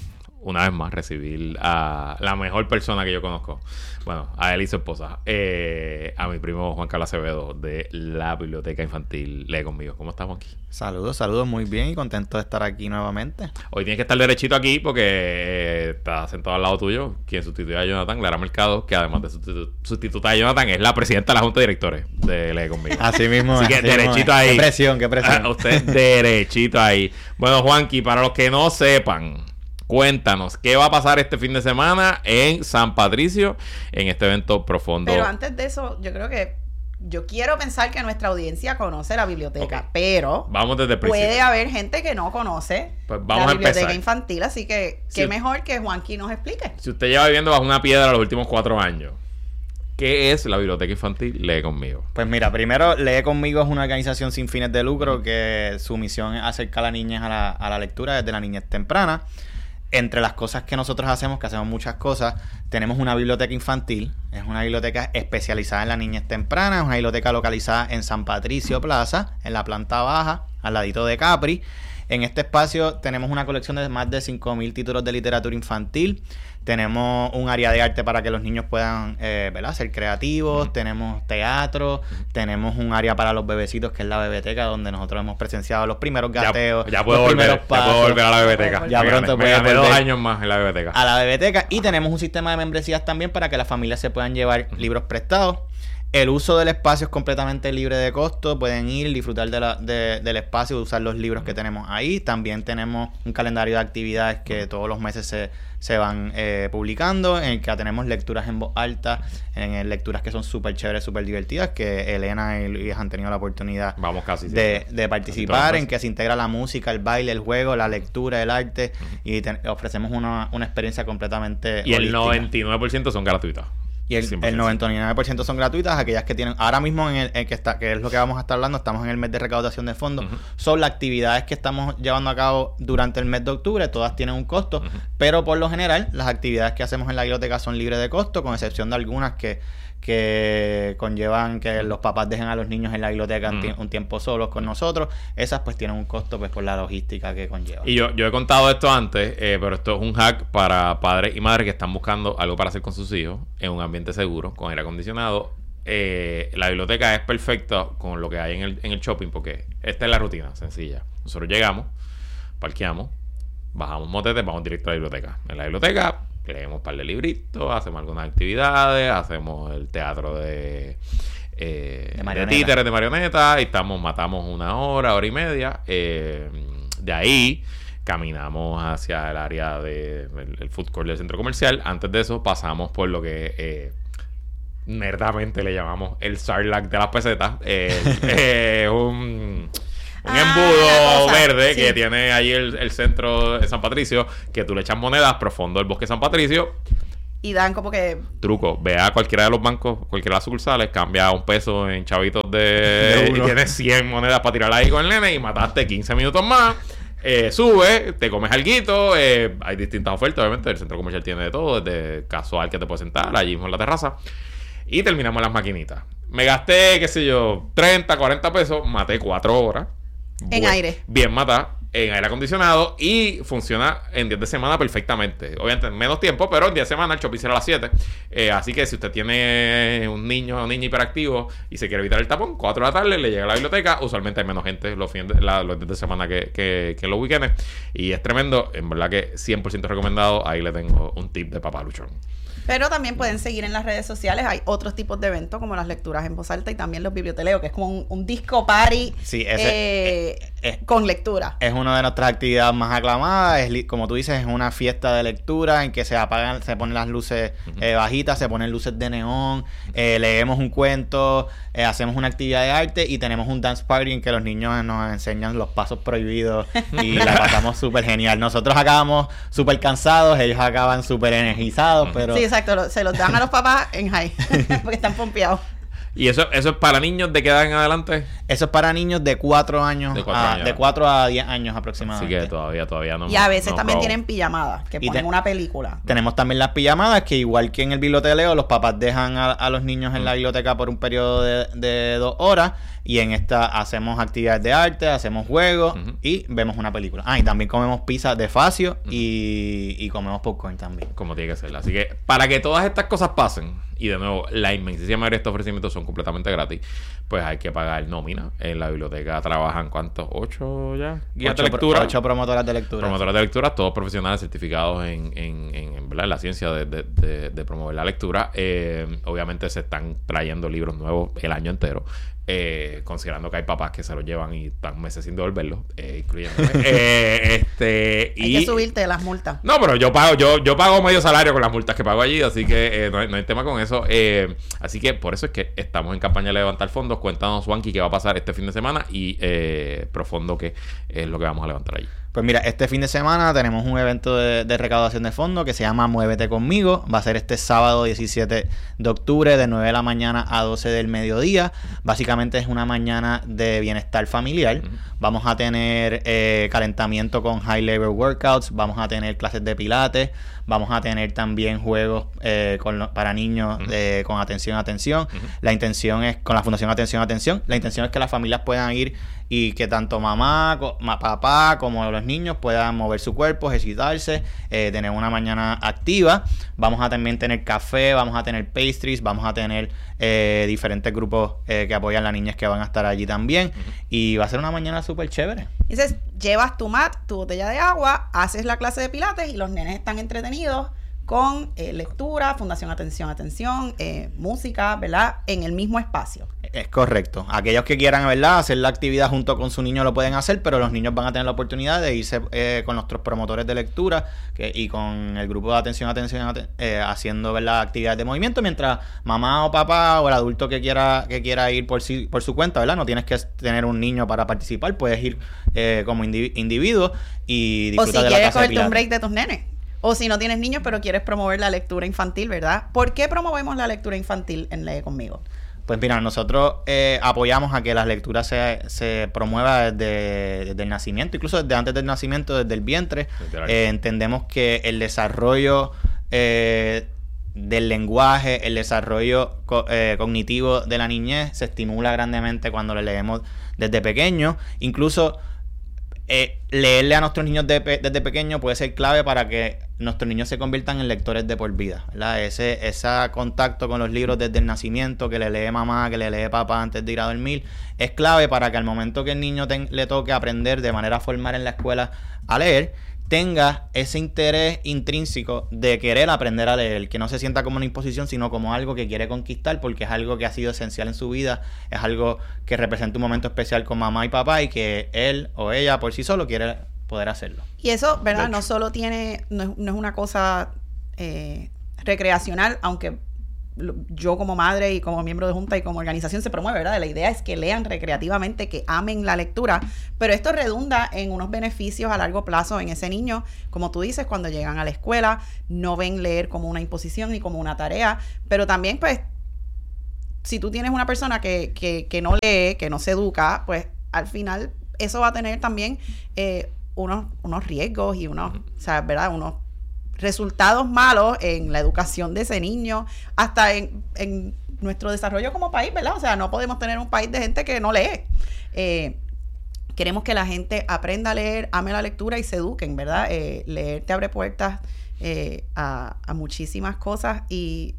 una vez más recibir a la mejor persona que yo conozco. Bueno, a él y su esposa. Eh, a mi primo Juan Carlos Acevedo de la Biblioteca Infantil Lee Conmigo. ¿Cómo estás, Juanqui? Saludos, saludos, muy bien y contento de estar aquí nuevamente. Hoy tienes que estar derechito aquí porque eh, está sentado al lado tuyo quien sustituye a Jonathan, Lara Mercado, que además de sustitu- sustituta a Jonathan es la presidenta de la Junta de Directores de Lee Conmigo. Así mismo. Así que así derechito mismo. ahí. Qué presión, qué presión. A usted derechito ahí. Bueno, Juanqui, para los que no sepan, cuéntanos, ¿qué va a pasar este fin de semana en San Patricio en este evento profundo? Pero antes de eso, yo creo que yo quiero pensar que nuestra audiencia conoce la biblioteca, okay, pero vamos desde el principio. Puede haber gente que no conoce pues vamos la a biblioteca empezar. infantil, así que si qué mejor que Juanqui nos explique. Si usted lleva viviendo bajo una piedra los últimos cuatro años, ¿qué es la Biblioteca Infantil Lee Conmigo? Pues mira, primero, Lee Conmigo es una organización sin fines de lucro que su misión es acercar a las niñas a la, a la lectura desde la niñez temprana. Entre las cosas que nosotros hacemos, que hacemos muchas cosas, tenemos una biblioteca infantil. Es una biblioteca especializada en la niñez temprana. Es una biblioteca localizada en San Patricio Plaza, en la planta baja, al ladito de Capri. En este espacio tenemos una colección de más de cinco mil títulos de literatura infantil. Tenemos un área de arte para que los niños puedan eh, ¿verdad? ser creativos. Uh-huh. Tenemos teatro. Uh-huh. Tenemos un área para los bebecitos, que es la bebeteca, donde nosotros hemos presenciado los primeros gateos. Ya, ya, puedo, los volver, ya puedo volver a la bebeteca. Ya me pronto gané, puedes me gané volver dos años más en la bebeteca. A la bebeteca. Y tenemos un sistema de membresías también para que las familias se puedan llevar uh-huh. libros prestados. El uso del espacio es completamente libre de costo. Pueden ir, disfrutar de la, de, del espacio, usar los libros que tenemos ahí. También tenemos un calendario de actividades que todos los meses se, se van eh, publicando, en el que tenemos lecturas en voz alta, en, en lecturas que son súper chéveres, súper divertidas, que Elena y Luis han tenido la oportunidad Vamos casi, de, sí, de participar, en que se integra la música, el baile, el juego, la lectura, el arte, uh-huh. y te, ofrecemos una, una experiencia completamente Y holística. El noventa y nueve por ciento son gratuitas. Y el, el noventa y nueve por ciento son gratuitas. Aquellas que tienen, ahora mismo en el, en que está, que es lo que vamos a estar hablando, estamos en el mes de recaudación de fondos. Uh-huh. Son las actividades que estamos llevando a cabo durante el mes de octubre. Todas tienen un costo, uh-huh. pero por lo general las actividades que hacemos en la biblioteca son libres de costo, con excepción de algunas que que conllevan que los papás dejen a los niños en la biblioteca mm. un tiempo solos con nosotros. Esas pues tienen un costo pues por la logística que conlleva. Y yo, yo he contado esto antes, eh, pero esto es un hack para padres y madres que están buscando algo para hacer con sus hijos en un ambiente seguro, con aire acondicionado. Eh, la biblioteca es perfecta con lo que hay en el, en el shopping, porque esta es la rutina sencilla. Nosotros llegamos, parqueamos, bajamos motete, vamos directo a la biblioteca. En la biblioteca leemos un par de libritos, hacemos algunas actividades, hacemos el teatro de, eh, de, de títeres, de marionetas, y estamos, matamos una hora, hora y media. Eh, de ahí caminamos hacia el área de el, el food court del centro comercial. Antes de eso pasamos por lo que eh, nerdamente le llamamos el Sarlacc de las pesetas. Eh, eh, un... Un Ah, embudo cosa, verde sí. que tiene ahí el, el centro de San Patricio, que tú le echas monedas profundo del bosque de San Patricio. Y dan como que... Truco, ve a cualquiera de los bancos, cualquiera de las sucursales, cambia un peso en chavitos de... De y uno. tienes cien monedas para tirar ahí con el nene y mataste quince minutos más. Eh, sube, te comes alguito. Eh, hay distintas ofertas, obviamente. El centro comercial tiene de todo, desde casual que te puedes sentar allí mismo en la terraza. Y terminamos las maquinitas. Me gasté, qué sé yo, treinta, cuarenta pesos. Maté cuatro horas. En Bu- aire. Bien matada. En aire acondicionado. Y funciona en días de semana perfectamente. Obviamente en menos tiempo, pero en días de semana el shopping cierra a las siete. Eh, así que si usted tiene un niño o niña hiperactivo y se quiere evitar el tapón, cuatro de la tarde le llega a la biblioteca. Usualmente hay menos gente los, fines de, la- los días de semana que, que, que los weekends. Y es tremendo. En verdad que cien por ciento recomendado. Ahí le tengo un tip de Papá Luchón. Pero también pueden seguir en las redes sociales. Hay otros tipos de eventos como las lecturas en voz alta y también los biblioteleos, que es como un, un disco party Sí, ese- eh, eh, eh. con lectura. Es una de nuestras actividades más aclamadas. Es, li- como tú dices, es una fiesta de lectura en que se apagan, se ponen las luces eh, bajitas, se ponen luces de neón, eh, leemos un cuento, eh, hacemos una actividad de arte y tenemos un dance party en que los niños nos enseñan los pasos prohibidos y la pasamos súper genial. Nosotros acabamos súper cansados, ellos acaban súper energizados, pero... Sí, exacto. lo- Se los dan a los papás en high porque están pompeados. ¿Y eso, eso es para niños de qué edad en adelante? Eso es para niños de cuatro años, De cuatro a, años. de cuatro a diez años Así aproximadamente. que todavía, todavía no. Y a veces no también probo. tienen pijamadas, que Y ponen te- una película. Tenemos también las pijamadas, que igual que en el biblioteleo, los papás dejan a, a los niños Mm. en la biblioteca por un periodo de, de dos horas. Y en esta hacemos actividades de arte, hacemos juegos Ujú. y vemos una película. Ah, y también comemos pizza de Facio y, y comemos popcorn también. Como tiene que ser. Así que para que todas estas cosas pasen, y de nuevo, la inmensísima mayoría de estos ofrecimientos son completamente gratis, pues hay que pagar nómina. En la biblioteca trabajan, ¿cuántos? ¿Ocho ya? Guías de Ocho pro- lectura. ocho promotoras de lectura. Promotoras de lectura, todos profesionales certificados en, en, en, en, ¿verdad? en la ciencia de, de, de, de promover la lectura. Eh, obviamente se están trayendo libros nuevos el año entero. Eh, considerando que hay papás que se los llevan y están meses sin devolverlos, eh, incluyéndome. eh, este, Hay y... que subirte las multas. No, pero yo pago, yo, yo pago medio salario con las multas que pago allí, así que eh, no, hay, no hay tema con eso. Eh, así que por eso es que estamos en campaña de levantar fondos. Cuéntanos, Juanqui, qué va a pasar este fin de semana y eh, profundo qué es lo que vamos a levantar allí. Pues mira, este fin de semana tenemos un evento de, de recaudación de fondos que se llama Muévete Conmigo. Va a ser este sábado diecisiete de octubre de nueve de la mañana a doce del mediodía. Básicamente es una mañana de bienestar familiar. Ujú. Vamos a tener eh, calentamiento con high level workouts. Vamos a tener clases de pilates. Vamos a tener también juegos eh, con lo- para niños Ujú. eh, con atención, atención. Ujú. La intención es, con la Fundación Atención, Atención, la intención es que las familias puedan ir y que tanto mamá, co- ma- papá como los niños puedan mover su cuerpo, ejercitarse, eh, tener una mañana activa. Vamos a también tener café, vamos a tener pastries, vamos a tener eh, diferentes grupos eh, que apoyan a las niñas que van a estar allí también. Y va a ser una mañana súper chévere. Dices, llevas tu mat, tu botella de agua, haces la clase de pilates y los nenes están entretenidos con eh, lectura, Fundación Atención, Atención, eh, música, ¿verdad? En el mismo espacio. Es correcto. Aquellos que quieran, ¿verdad?, hacer la actividad junto con su niño lo pueden hacer, pero los niños van a tener la oportunidad de irse eh, con nuestros promotores de lectura que, y con el grupo de atención, atención, aten- eh, haciendo, ¿verdad?, actividades de movimiento, mientras mamá o papá o el adulto que quiera que quiera ir por sí, por su cuenta, ¿verdad? No tienes que tener un niño para participar, puedes ir eh, como indivi- individuo y O disfrutar si de la quieres clase de cogerte un pilates. break de tus nenes. O si no tienes niños, pero quieres promover la lectura infantil, ¿verdad? ¿Por qué promovemos la lectura infantil en Lee Conmigo? Pues mira, nosotros eh, apoyamos a que la lectura se, se promueva desde, desde el nacimiento, incluso desde antes del nacimiento, desde el vientre. Literal. Eh, entendemos que el desarrollo eh, del lenguaje, el desarrollo co- eh, cognitivo de la niñez se estimula grandemente cuando le leemos desde pequeño. Incluso eh, leerle a nuestros niños de pe- desde pequeño puede ser clave para que nuestros niños se conviertan en lectores de por vida, ¿verdad? Ese, ese contacto con los libros desde el nacimiento, que le lee mamá, que le lee papá antes de ir a dormir, es clave para que al momento que el niño ten- le toque aprender de manera formal en la escuela a leer, tenga ese interés intrínseco de querer aprender a leer, que no se sienta como una imposición, sino como algo que quiere conquistar, porque es algo que ha sido esencial en su vida, es algo que representa un momento especial con mamá y papá y que él o ella por sí solo quiere poder hacerlo. Y eso, ¿verdad? No solo tiene, no es, no es una cosa eh, recreacional, aunque yo como madre y como miembro de junta y como organización se promueve, ¿verdad? La idea es que lean recreativamente, que amen la lectura, pero esto redunda en unos beneficios a largo plazo en ese niño, como tú dices, cuando llegan a la escuela, no ven leer como una imposición ni como una tarea, pero también, pues, si tú tienes una persona que, que, que no lee, que no se educa, pues, al final, eso va a tener también eh, unos, unos riesgos y unos, o sea, ¿verdad? Unos resultados malos en la educación de ese niño, hasta en, en nuestro desarrollo como país, ¿verdad? O sea, no podemos tener un país de gente que no lee. Eh, queremos que la gente aprenda a leer, ame la lectura y se eduquen, ¿verdad? Eh, leer te abre puertas eh, a, a muchísimas cosas y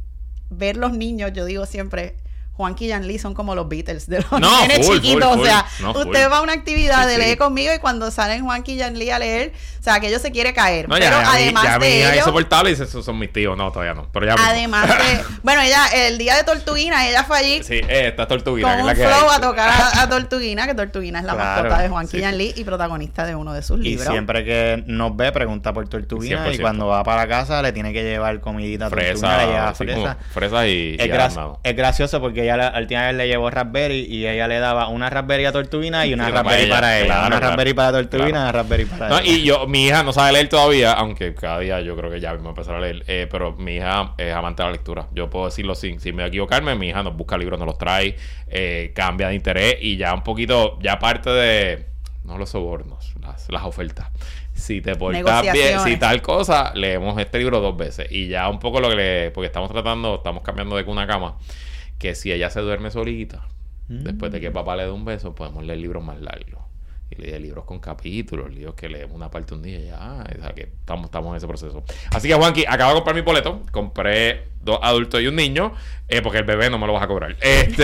ver los niños, yo digo siempre, Juanqui y Jan Lee son como los Beatles de los no, nenes full, chiquitos. Full, o sea, full. No, usted full. va a una actividad sí, de sí. leer conmigo y cuando salen Juanqui y Jan Lee a leer, o sea, aquello se quiere caer. No, pero ya, ya además mi, ya de mi hija es ello, soportable y dice, esos son mis tíos. No, todavía no. Pero ya además de, bueno, ella, el día de Tortuguina, ella fue allí sí, eh, está Tortuguina. con que un es la que flow hay. a tocar a, a Tortuguina, que Tortuguina es la Claro, mascota de Juanqui sí. y Jan Lee y protagonista de uno de sus Y libros. siempre que nos ve, pregunta por Tortuguina cien por ciento. y cuando va para casa le tiene que llevar comidita a Tortuguina, le lleva Fresa, sí, fresa. como fresas y, Es, y gra- arándano. es gracioso porque ella la, la última vez le llevó Raspberry y ella le daba una Raspberry a Tortuguina y una Sí, para Raspberry ella, para ella. claro, una claro, Raspberry para Tortuguina y claro. una Raspberry para No, ella. y yo, mi hija no sabe leer todavía, aunque cada día yo creo que ya mismo empezar a leer, eh, pero mi hija es amante de la lectura. Yo puedo decirlo sin, sin me equivocarme, mi hija nos busca libros, nos los trae, eh, cambia de interés y ya un poquito, ya parte de, no los sobornos, las, las ofertas. Si te portas bien, Negociaciones. si tal cosa, leemos este libro dos veces. Y ya un poco lo que le, porque estamos tratando, estamos cambiando de cuna a cama, que si ella se duerme solita, Mm. después de que papá le dé un beso, podemos leer libros más largos. Y leer libros con capítulos, libros que leemos una parte un día y ya. O sea, que estamos, estamos en ese proceso. Así que, Juanqui, acabo de comprar mi boleto. Compré dos adultos y un niño, eh, porque el bebé no me lo vas a cobrar. Este...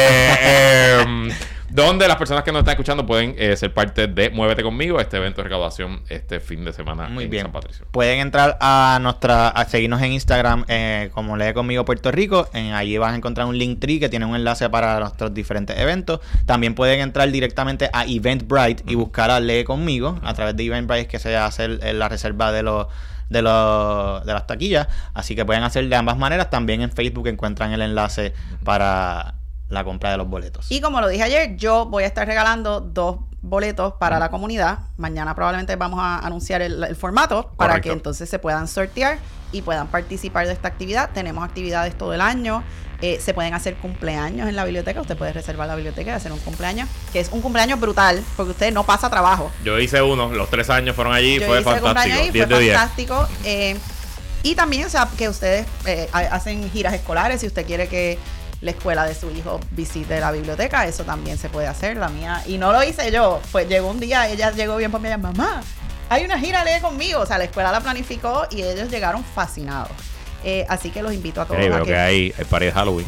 eh, donde las personas que nos están escuchando pueden eh, ser parte de Muévete Conmigo, este evento de recaudación este fin de semana Muy en bien. San Patricio. Pueden entrar a nuestra a seguirnos en Instagram eh, como Lee Conmigo Puerto Rico. En, allí van a encontrar un Linktree que tiene un enlace para nuestros diferentes eventos. También pueden entrar directamente a Eventbrite y buscar a Lee Conmigo. A través de Eventbrite es que se hace el- el- la reserva de los de los de las taquillas. Así que pueden hacer de ambas maneras. También en Facebook encuentran el enlace para la compra de los boletos. Y como lo dije ayer, yo voy a estar regalando dos boletos para la comunidad. Mañana probablemente vamos a anunciar el, el formato para Correcto. que entonces se puedan sortear y puedan participar de esta actividad. Tenemos actividades todo el año. Eh, se pueden hacer cumpleaños en la biblioteca. Usted puede reservar la biblioteca y hacer un cumpleaños, que es un cumpleaños brutal, porque usted no pasa trabajo. Yo hice uno, los tres años fueron allí, Yo fue hice fantástico. cumpleaños ahí, diez fue de diez. fantástico. Eh, y también, o sea, que ustedes eh, ha- hacen giras escolares. Si usted quiere que la escuela de su hijo visite la biblioteca, eso también se puede hacer. La mía, y no lo hice yo, pues llegó un día, ella llegó bien por mí, mamá, hay una gira, lee conmigo. O sea, la escuela la planificó y ellos llegaron fascinados. Eh, así que los invito a todos Hey, a veo que, que hay, hay party de Halloween.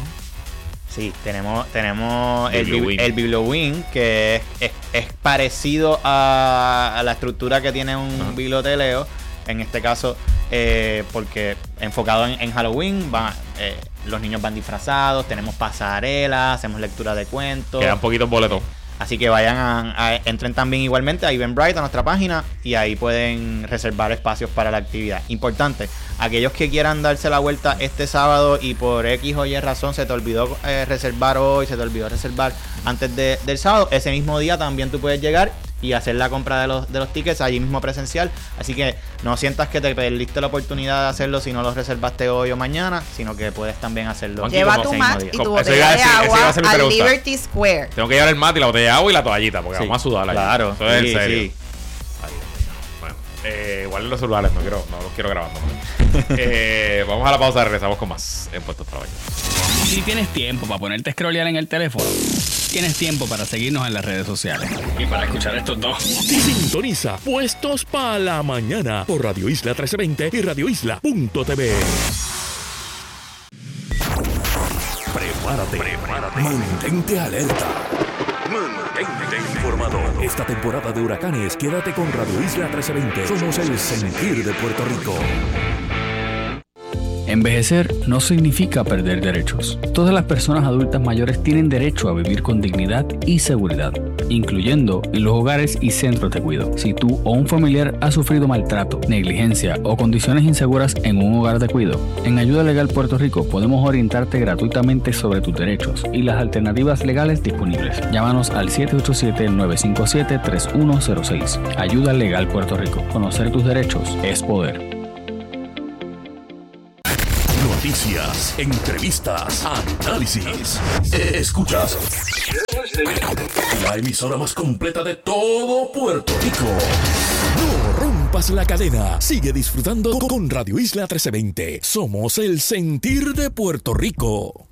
Sí, tenemos, tenemos el, Bibliowing. bib- el Bibliowing, que es, es, es parecido a, a la estructura que tiene un Ajá. biblioteleo. En este caso, eh, porque enfocado en, en Halloween, va, eh, los niños van disfrazados, tenemos pasarelas, hacemos lectura de cuentos. Quedan poquitos boletos. Así que vayan a, a- entren también igualmente a Eventbrite, a nuestra página, y ahí pueden reservar espacios para la actividad. Importante, aquellos que quieran darse la vuelta este sábado y por X o Y razón se te olvidó eh, reservar hoy, se te olvidó reservar antes de- del sábado, ese mismo día también tú puedes llegar y hacer la compra de los, de los tickets allí mismo presencial. Así que no sientas que te perdiste la oportunidad de hacerlo si no lo reservaste hoy o mañana, sino que puedes también hacerlo. Juanqui, lleva como tu ese mat mismo y día. tu Eso iba botella a de decir- esa iba a agua ser mi al pregunta. Liberty Square. Tengo que llevar el mate y la botella de agua y la toallita, porque Sí. vamos a sudar ahí. Claro, Eso es sí, en serio. sí. Ay, Dios mío. Bueno, eh, igual los celulares no quiero, no los quiero grabando. eh, vamos a la pausa, regresamos con más en Puestos para Baño. Si tienes tiempo para ponerte a scrollear en el teléfono, tienes tiempo para seguirnos en las redes sociales. Y para escuchar estos dos. Sintoniza Puestos para la Mañana por Radio Isla trece veinte y radio isla punto t v. Prepárate, prepárate. Mantente alerta. Mantente informado. Esta temporada de huracanes, quédate con Radio Isla trece veinte. Somos el sentir de Puerto Rico. Envejecer no significa perder derechos. Todas las personas adultas mayores tienen derecho a vivir con dignidad y seguridad. incluyendo en los hogares y centros de cuidado. Si tú o un familiar ha sufrido maltrato, negligencia o condiciones inseguras en un hogar de cuidado, en Ayuda Legal Puerto Rico podemos orientarte gratuitamente sobre tus derechos y las alternativas legales disponibles. Llámanos al siete ocho siete, nueve cinco siete, tres uno cero seis. Ayuda Legal Puerto Rico. Conocer tus derechos es poder. Noticias, entrevistas, análisis. Escuchas la emisora más completa de todo Puerto Rico. No rompas la cadena. Sigue disfrutando con Radio Isla trece veinte. Somos el sentir de Puerto Rico.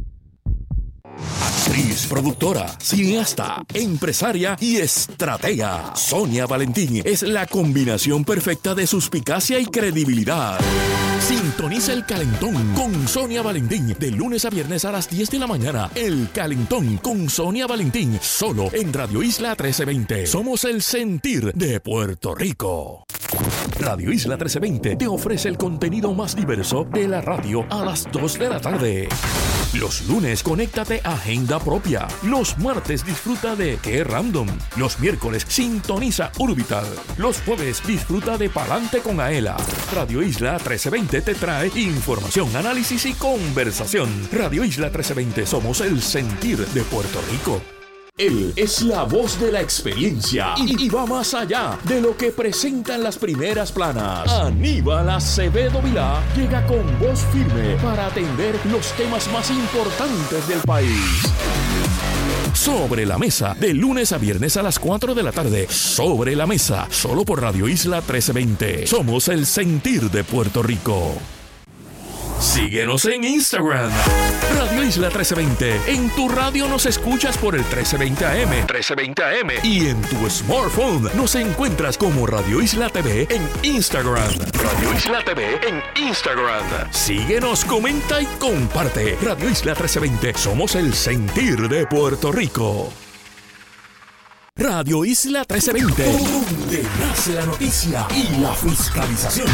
Actriz, productora, cineasta, empresaria y estratega. Sonia Valentín es la combinación perfecta de suspicacia y credibilidad. Sintoniza El Calentón con Sonia Valentín de lunes a viernes a las diez de la mañana. El Calentón con Sonia Valentín, solo en Radio Isla trece veinte. Somos el sentir de Puerto Rico. Radio Isla trece veinte te ofrece el contenido más diverso de la radio a las dos de la tarde. Los lunes, conéctate a Agenda Propia. Los martes, disfruta de Qué Random. Los miércoles, sintoniza Urbital. Los jueves, disfruta de Palante con Aela. Radio Isla trece veinte te trae información, análisis y conversación. Radio Isla trece veinte, somos el sentir de Puerto Rico. Él es la voz de la experiencia y, y va más allá de lo que presentan las primeras planas. Aníbal Acevedo Vilá llega con voz firme para atender los temas más importantes del país. Sobre la Mesa, de lunes a viernes a las cuatro de la tarde. Sobre la Mesa, solo por Radio Isla trece veinte. Somos el sentir de Puerto Rico. Síguenos en Instagram, Radio Isla trece veinte. En tu radio nos escuchas por el trece veinte A M. trece veinte A M. Y en tu smartphone nos encuentras como Radio Isla T V en Instagram. Radio Isla T V en Instagram. Síguenos, comenta y comparte. Radio Isla trece veinte. Somos el sentir de Puerto Rico. Radio Isla trece veinte. Donde nace la noticia y la fiscalización.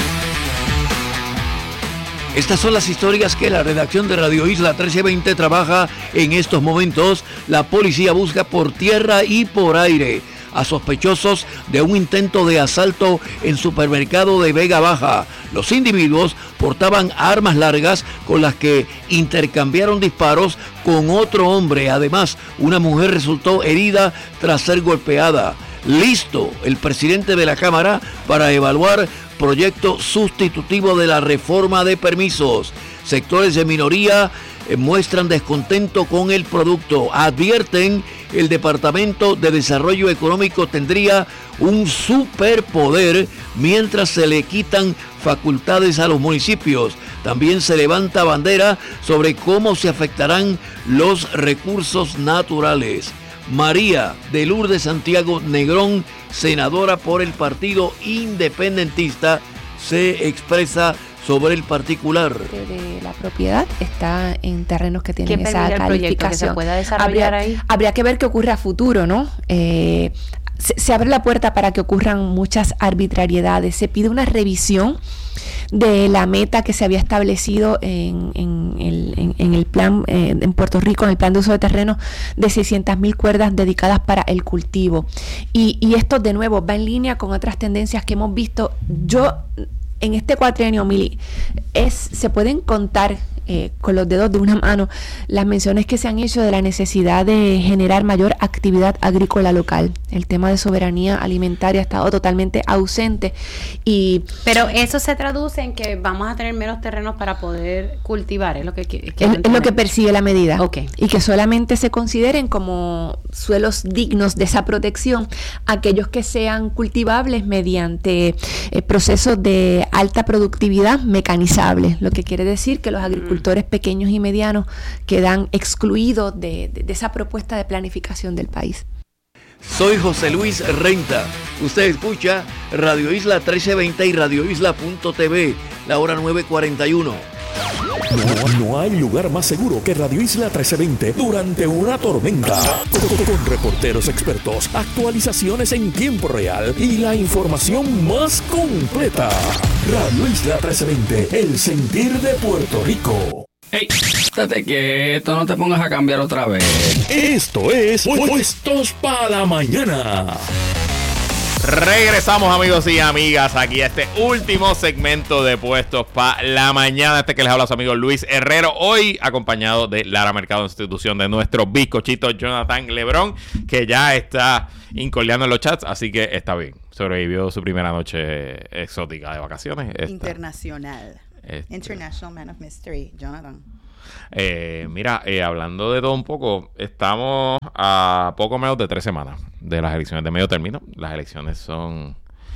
Estas son las historias que la redacción de Radio Isla trece veinte trabaja en estos momentos. La policía busca por tierra y por aire a sospechosos de un intento de asalto en supermercado de Vega Baja. Los individuos portaban armas largas con las que intercambiaron disparos con otro hombre. Además, una mujer resultó herida tras ser golpeada. Listo el presidente de la Cámara para evaluar proyecto sustitutivo de la reforma de permisos. Sectores de minoría eh, muestran descontento con el producto. Advierten, el Departamento de Desarrollo Económico tendría un superpoder mientras se le quitan facultades a los municipios. También se levanta bandera sobre cómo se afectarán los recursos naturales. María de Lourdes Santiago Negrón, senadora por el Partido Independentista, se expresa sobre el particular. De la propiedad está en terrenos que tienen esa calificación. proyecto que se pueda desarrollar habría, ahí. Habría que ver qué ocurre a futuro, ¿no? Eh, se, se abre la puerta para que ocurran muchas arbitrariedades. Se pide una revisión de la meta que se había establecido en, en, el, en, en el plan eh, en Puerto Rico, en el plan de uso de terreno, de seiscientas mil cuerdas dedicadas para el cultivo. Y, y esto, de nuevo, va en línea con otras tendencias que hemos visto. Yo, en este cuatrienio, Mili, es, se pueden contar eh, con los dedos de una mano las menciones que se han hecho de la necesidad de generar mayor actividad agrícola local. El tema de soberanía alimentaria ha estado totalmente ausente. Y pero eso se traduce en que vamos a tener menos terrenos para poder cultivar, es lo que, que es, es lo que persigue la medida. Okay. Y que solamente se consideren como suelos dignos de esa protección aquellos que sean cultivables mediante eh, procesos de alta productividad mecanizables, lo que quiere decir que los agricultores mm. pequeños y medianos quedan excluidos de, de, de esa propuesta de planificación del país. Soy José Luis Renta. Usted escucha Radio Isla trece veinte y Radio Isla punto T V, la hora nueve cuarenta y uno. No, no hay lugar más seguro que Radio Isla trece veinte durante una tormenta. Con, con reporteros expertos, actualizaciones en tiempo real y la información más completa. Radio Isla trece veinte, el sentir de Puerto Rico. Hey, Estate quieto, no te pongas a cambiar otra vez. Esto es Puestos para la Mañana. Regresamos, amigos y amigas, aquí a este último segmento de Puestos para la Mañana. Este que les habla su amigo Luis Herrero, hoy acompañado de Lara Mercado, institución de nuestro bizcochito Jonathan Lebrón, que ya está incoleando en los chats, así que está bien. Sobrevivió su primera noche exótica de vacaciones. Está. Internacional. Este. International Man of Mystery, Jonathan. Eh, mira, eh, hablando de todo un poco, estamos a poco menos de tres semanas de las elecciones de medio término. Las elecciones son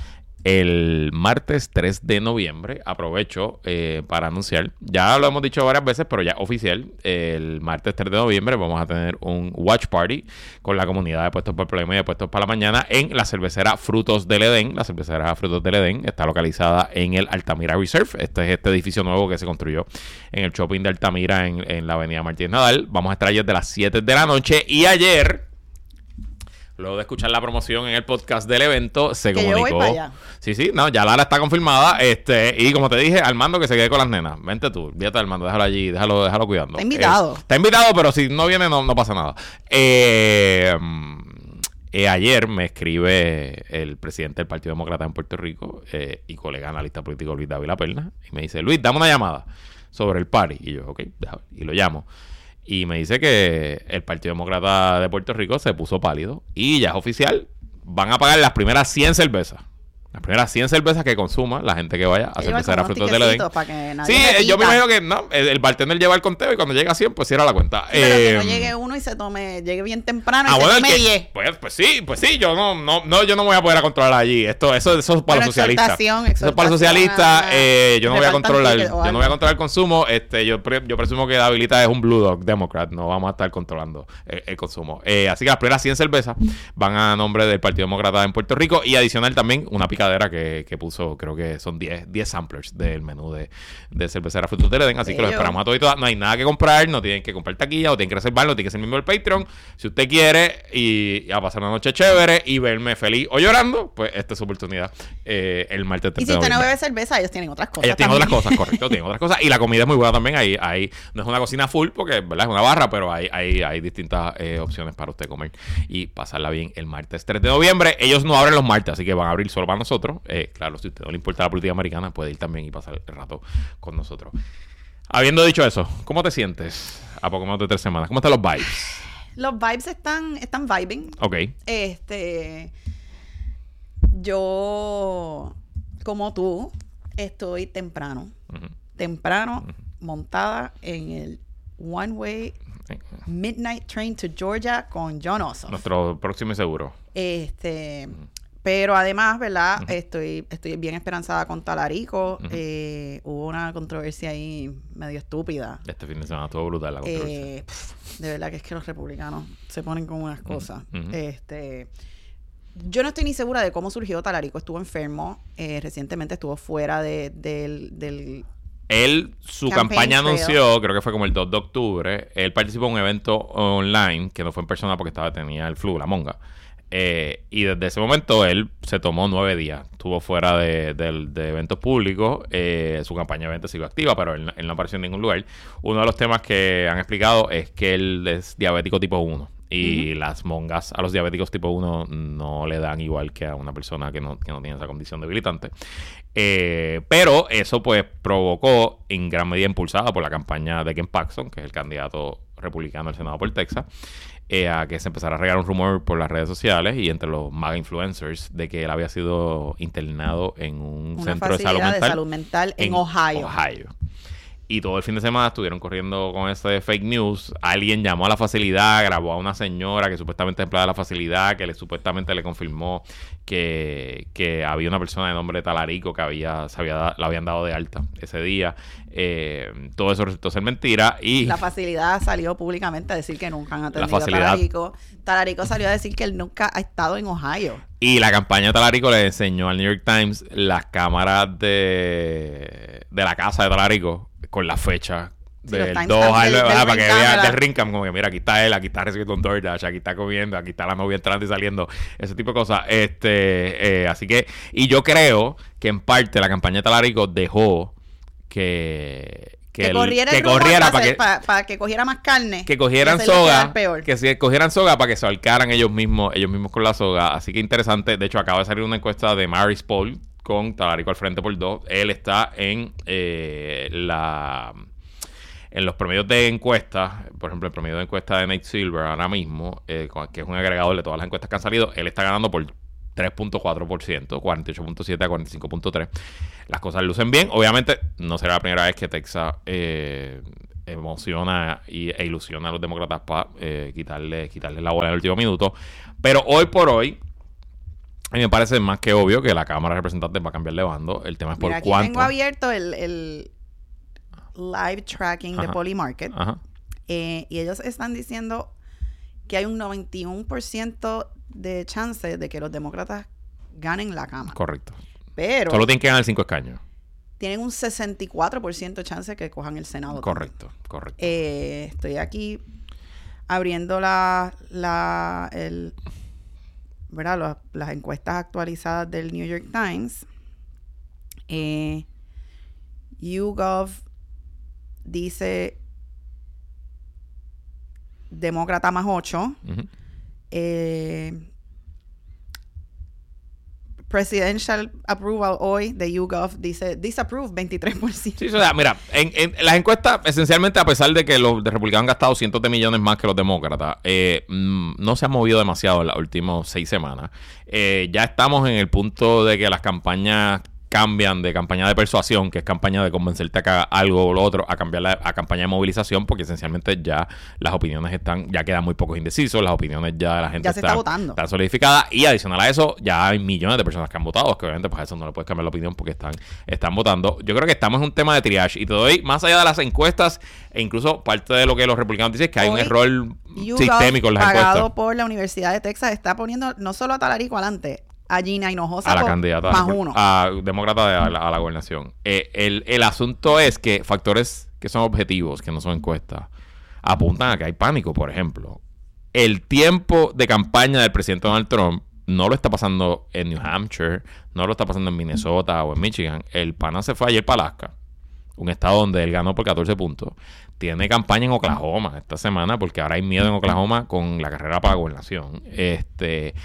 el martes tres de noviembre. Aprovecho eh, para anunciar, ya lo hemos dicho varias veces, pero ya oficial, el martes tres de noviembre vamos a tener un watch party con la comunidad de Puestos por el Problema y de Puestos para la Mañana en la cervecera Frutos del Edén. La cervecera Frutos del Edén está localizada en el Altamira Reserve. Este es este edificio nuevo que se construyó en el shopping de Altamira en, en la avenida Martínez Nadal. Vamos a estar allí desde las siete de la noche y ayer, luego de escuchar la promoción en el podcast del evento, se que comunicó. Yo voy para allá. Sí, sí, no, ya Lara está confirmada. Este, y como te dije, Armando que se quede con las nenas. Vente tú, fíjate Armando, déjalo allí, déjalo, déjalo cuidando. Está invitado. Eh, está invitado, pero si no viene, no, no pasa nada. Eh, eh, ayer me escribe el presidente del Partido Demócrata en Puerto Rico eh, y colega analista político Luis Dávila Perna, y me dice: Luis, dame una llamada sobre el party. Y yo, ok, déjame, y lo llamo. Y me dice que el Partido Demócrata de Puerto Rico se puso pálido y ya es oficial. Van a pagar las primeras cien cervezas. Las primeras cien cervezas que consuma la gente que vaya a cervecera Frutos del Edén. Sí, eh, yo me imagino que no, el, el bartender lleva el conteo y cuando llega a cien, pues cierra la cuenta. Sí, pero eh, que no llegue uno y se tome, llegue bien temprano y ah, se bueno, tome que, diez. Pues, pues sí, pues sí, yo no, no, no, yo no me voy a poder a controlar allí. Esto, eso, eso es para Pero los socialistas. exhortación, Eso es para los socialistas. Eh, yo no voy a repartan controlar, tickets o yo no algo. voy a controlar el consumo. Este, yo, pre, yo presumo que Davilita es un Blue Dog Democrat. No vamos a estar controlando el, el consumo. Eh, así que las primeras cien cervezas van a nombre del Partido Demócrata en Puerto Rico y adicional también una picadera que, que puso, creo que son diez, diez samplers del menú de, de cervecera Frutos del Edén. Así Bello. que los esperamos a todos y todas. No hay nada que comprar, no tienen que comprar taquilla, o tienen que reservarlo, tienen que ser miembro del Patreon. Si usted quiere y, y a pasar una noche chévere y verme feliz o llorando, pues esta es su oportunidad eh, el martes tres Y si de usted no noviembre. bebe cerveza, ellos tienen otras cosas. Ellas tienen también. otras cosas, correcto, tienen otras cosas. Y la comida es muy buena también. Ahí, ahí no es una cocina full porque, ¿verdad? Es una barra, pero hay, hay, hay distintas eh, opciones para usted comer y pasarla bien el martes tres de noviembre. Ellos no abren los martes, así que van a abrir solo para nosotros. Eh, claro, si a usted no le importa la política americana, puede ir también y pasar el rato con nosotros. Habiendo dicho eso, ¿cómo te sientes a poco menos de tres semanas? ¿Cómo están los vibes? Los vibes están, están vibing. Ok. Este, yo, como tú, estoy temprano. Uh-huh. Temprano, Uh-huh. montada en el One Way Midnight Train to Georgia con John Osso. Nuestro próximo y seguro. Este, pero además, ¿verdad? Uh-huh. Estoy, estoy bien esperanzada con Talarico. Uh-huh. Eh, hubo una controversia ahí medio estúpida. Este fin de semana estuvo brutal la controversia. Eh, pf, de verdad que es que los republicanos se ponen con unas cosas. Uh-huh. Este, yo no estoy ni segura de cómo surgió Talarico. Estuvo enfermo. Eh, recientemente estuvo fuera de, del, del Él, su Campaign campaña trail. anunció, creo que fue como el dos de octubre, él participó en un evento online, que no fue en persona porque estaba tenía el flu, la monga. Eh, y desde ese momento él se tomó nueve días. Estuvo fuera de, de, de eventos públicos. Eh, su campaña de eventos siguió activa, pero él, él no apareció en ningún lugar. Uno de los temas que han explicado es que él es diabético tipo uno. Y uh-huh. las mongas a los diabéticos tipo uno no le dan igual que a una persona que no, que no tiene esa condición debilitante. Eh, pero eso pues provocó, en gran medida impulsada por la campaña de Ken Paxton, que es el candidato republicano al Senado por Texas, eh, a que se empezara a regar un rumor por las redes sociales y entre los MAGA influencers de que él había sido internado en un una centro de salud facilidad mental, de salud mental en, en Ohio. Ohio. Y todo el fin de semana estuvieron corriendo con este fake news. Alguien llamó a la facilidad, grabó a una señora que supuestamente es empleada de la facilidad, que le supuestamente le confirmó que, que había una persona de nombre Talarico que había, se había, la habían dado de alta ese día. Eh, todo eso resultó ser mentira. Y la facilidad salió públicamente a decir que nunca han atendido la facilidad, a Talarico. Talarico salió a decir que él nunca ha estado en Ohio. Y la campaña de Talarico le enseñó al New York Times las cámaras de, de la casa de Talarico con la fecha Sí, del los dos timestamps al, del- del para que ring vean camera. del ring cam, como que mira, aquí está él, aquí está recibiendo un DoorDash, aquí está comiendo, aquí está la novia entrando y saliendo, ese tipo de cosas. Este, eh, así que, y yo creo que en parte la campaña de Talarico dejó que, que, el- corriera, el que rumor corriera para, para hacer- que, pa- pa que cogiera más carne. que cogieran y hacerlo soga, quedar peor. que si cogieran soga para que se ahorcaran ellos mismos, ellos mismos con la soga. Así que interesante. De hecho, acaba de salir una encuesta de Maris Paul con Talarico al frente por dos. Él está en eh, la en los promedios de encuestas. Por ejemplo, el promedio de encuesta de Nate Silver ahora mismo, eh, que es un agregador de todas las encuestas que han salido, él está ganando por tres punto cuatro por ciento, cuarenta y ocho punto siete a cuarenta y cinco punto tres. Las cosas lucen bien. Obviamente, no será la primera vez que Texas eh, emociona y, e ilusiona a los demócratas para eh, quitarle, quitarle la bola en el último minuto. Pero hoy por hoy, a mí me parece más que obvio que la Cámara de Representantes va a cambiar de bando. El tema es por Mira, aquí cuánto. tengo abierto el, el live tracking Ajá. de Polymarket. Ajá. Eh, y ellos están diciendo que hay un noventa y uno por ciento de chance de que los demócratas ganen la Cámara. Correcto. Pero Solo tienen que ganar cinco escaños. tienen un sesenta y cuatro por ciento de chance de que cojan el Senado. Correcto, correcto. Eh, estoy aquí abriendo la, la el, ¿verdad? Las, las encuestas actualizadas del New York Times. Eh, YouGov dice demócrata más ocho. Ujú. Eh, Presidential approval hoy de YouGov dice disapprove veintitrés por ciento. Sí, o sea, mira, en, en las encuestas, esencialmente, a pesar de que los republicanos han gastado cientos de millones más que los demócratas, eh, mm, no se han movido demasiado en las últimas seis semanas. Eh, ya estamos en el punto de que las campañas cambian de campaña de persuasión, que es campaña de convencerte a que haga algo o lo otro, a cambiar la, a campaña de movilización, porque esencialmente ya las opiniones están, ya quedan muy pocos indecisos, las opiniones ya de la gente Ya se está votando. están solidificadas, y adicional a eso, ya hay millones de personas que han votado, que obviamente pues a eso no le puedes cambiar la opinión porque están, están votando. Yo creo que estamos en un tema de triage, y te doy, más allá de las encuestas, e incluso parte de lo que los republicanos dicen, es que hay un Hoy, error YouGov, sistémico en las pagado encuestas. por la Universidad de Texas, está poniendo no solo a Talarico adelante, a Gina Hinojosa A la por- candidata más a, uno. a demócrata de- a, la, a la gobernación. Eh, el, el asunto es que factores que son objetivos, que no son encuestas, apuntan a que hay pánico. Por ejemplo, el tiempo de campaña del presidente Donald Trump no lo está pasando en New Hampshire, no lo está pasando en Minnesota o en Michigan. El pana se fue ayer para Alaska, un estado donde él ganó por catorce puntos. Tiene campaña en Oklahoma esta semana, porque ahora hay miedo en Oklahoma con la carrera para la gobernación. Este,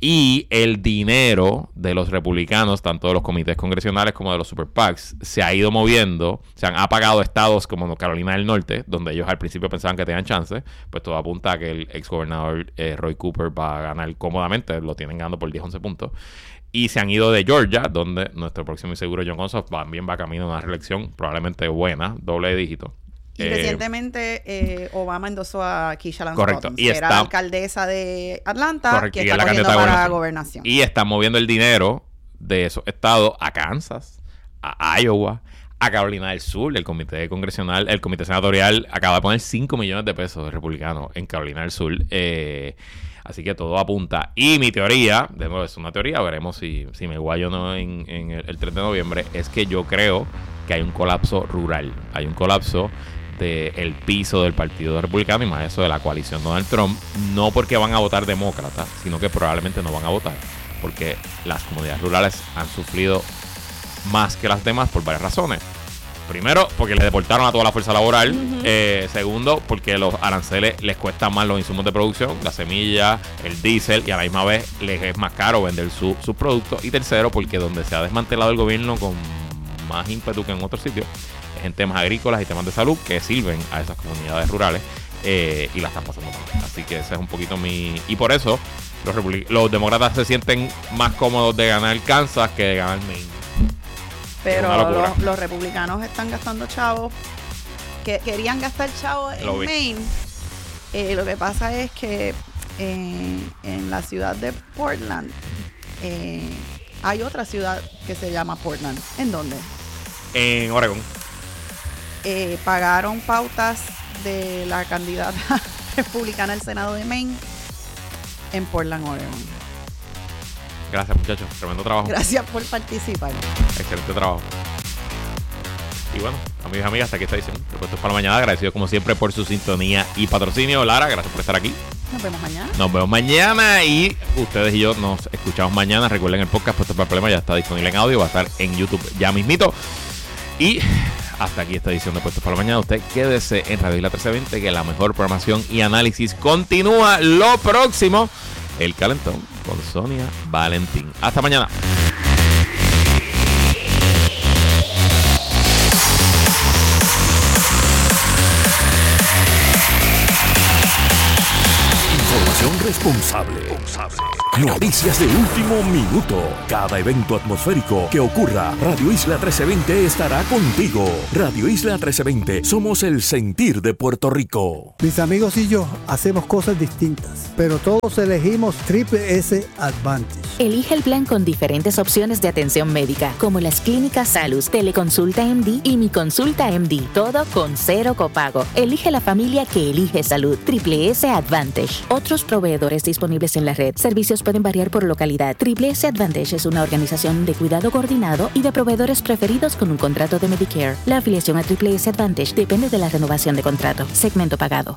y el dinero de los republicanos, tanto de los comités congresionales como de los super PACs, se ha ido moviendo. Se han apagado estados como Carolina del Norte, donde ellos al principio pensaban que tenían chance. Pues todo apunta a que el exgobernador eh, Roy Cooper va a ganar cómodamente. Lo tienen ganando por diez, once puntos. Y se han ido de Georgia, donde nuestro próximo y seguro John Ossoff también va camino a una reelección probablemente buena, doble de dígito. Y Eh, recientemente eh, Obama endosó a Keisha Lance correcto. Bottoms, Y que está- era la alcaldesa de Atlanta, correcto, que y es está la corriendo candidata de para la gobernación. gobernación. Y están moviendo el dinero de esos estados a Kansas, a Iowa, a Carolina del Sur. El comité congresional, el comité senatorial acaba de poner cinco millones de pesos de republicanos en Carolina del Sur. Eh, así que todo apunta. Y mi teoría, de nuevo es una teoría, veremos si, si me guayo o no en, en el, el tres de noviembre, es que yo creo que hay un colapso rural. Hay un colapso del piso del Partido Republicano y más eso de la coalición Donald Trump, no porque van a votar demócratas, sino que probablemente no van a votar, porque las comunidades rurales han sufrido más que las demás por varias razones. Primero, porque le deportaron a toda la fuerza laboral. Uh-huh. eh, segundo, porque los aranceles les cuestan más los insumos de producción, la semilla, el diésel, y a la misma vez les es más caro vender sus su productos. Y tercero, porque donde se ha desmantelado el gobierno con más ímpetu que en otros sitios es en temas agrícolas y temas de salud que sirven a esas comunidades rurales, eh, y la están pasando mal. Así que ese es un poquito mi... Y por eso los, republic- los demócratas se sienten más cómodos de ganar Kansas que de ganar Maine. Pero los, los republicanos están gastando chavos, que querían gastar chavos en Maine. Eh, lo que pasa es que eh, en la ciudad de Portland eh, hay otra ciudad que se llama Portland. ¿En dónde? En Oregón. Eh, pagaron pautas de la candidata republicana al Senado de Maine en Portland, Oregón. Gracias, muchachos. Tremendo trabajo. Gracias por participar. Excelente trabajo. Y bueno, amigos y amigas, hasta aquí esta edición. Repuestos para la mañana. Agradecido como siempre por su sintonía y patrocinio. Lara, gracias por estar aquí. Nos vemos mañana. Nos vemos mañana y ustedes y yo nos escuchamos mañana. Recuerden, el podcast Puestos para el Problema ya está disponible en audio. Va a estar en YouTube ya mismito. Y hasta aquí esta edición de Puestos para la Mañana. Usted quédese en Radio Isla trece veinte, que la mejor programación y análisis continúa. Lo próximo, El Calentón con Sonia Valentín. Hasta mañana. Información responsable. Noticias de último minuto. Cada evento atmosférico que ocurra, Radio Isla trece veinte estará contigo. Radio Isla trece veinte, somos el sentir de Puerto Rico. Mis amigos y yo hacemos cosas distintas, pero todos elegimos Triple S Advantage. Elige el plan con diferentes opciones de atención médica, como las clínicas Salus, Teleconsulta M D y Mi Consulta M D, todo con cero copago. Elige la familia que elige salud. Triple S Advantage. Otros proveedores disponibles en la red. Servicios pueden variar por localidad. Triple S Advantage es una organización de cuidado coordinado y de proveedores preferidos con un contrato de Medicare. La afiliación a Triple S Advantage depende de la renovación de contrato. Segmento pagado.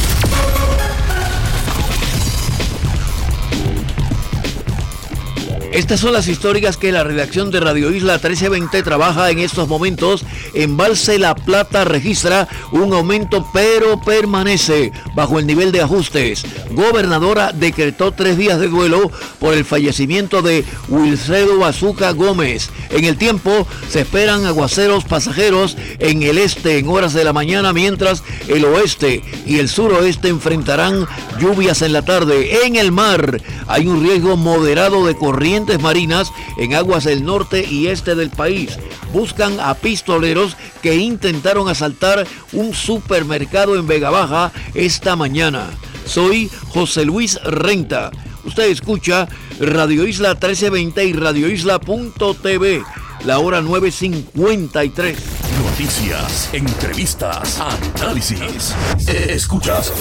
Estas son las históricas que la redacción de Radio Isla trece veinte trabaja en estos momentos. Embalse La Plata registra un aumento, pero permanece bajo el nivel de ajustes. Gobernadora decretó tres días de duelo por el fallecimiento de Wilfredo Bazuca Gómez. En el tiempo se esperan aguaceros pasajeros en el este en horas de la mañana, mientras el oeste y el suroeste enfrentarán lluvias en la tarde. En el mar hay un riesgo moderado de corriente marinas en aguas del norte y este del país. Buscan a pistoleros que intentaron asaltar un supermercado en Vega Baja esta mañana. Soy José Luis Renta. Usted escucha Radio Isla trece veinte y Radio Isla punto t v. La hora nueve cincuenta y tres. Noticias, entrevistas, análisis. Escuchas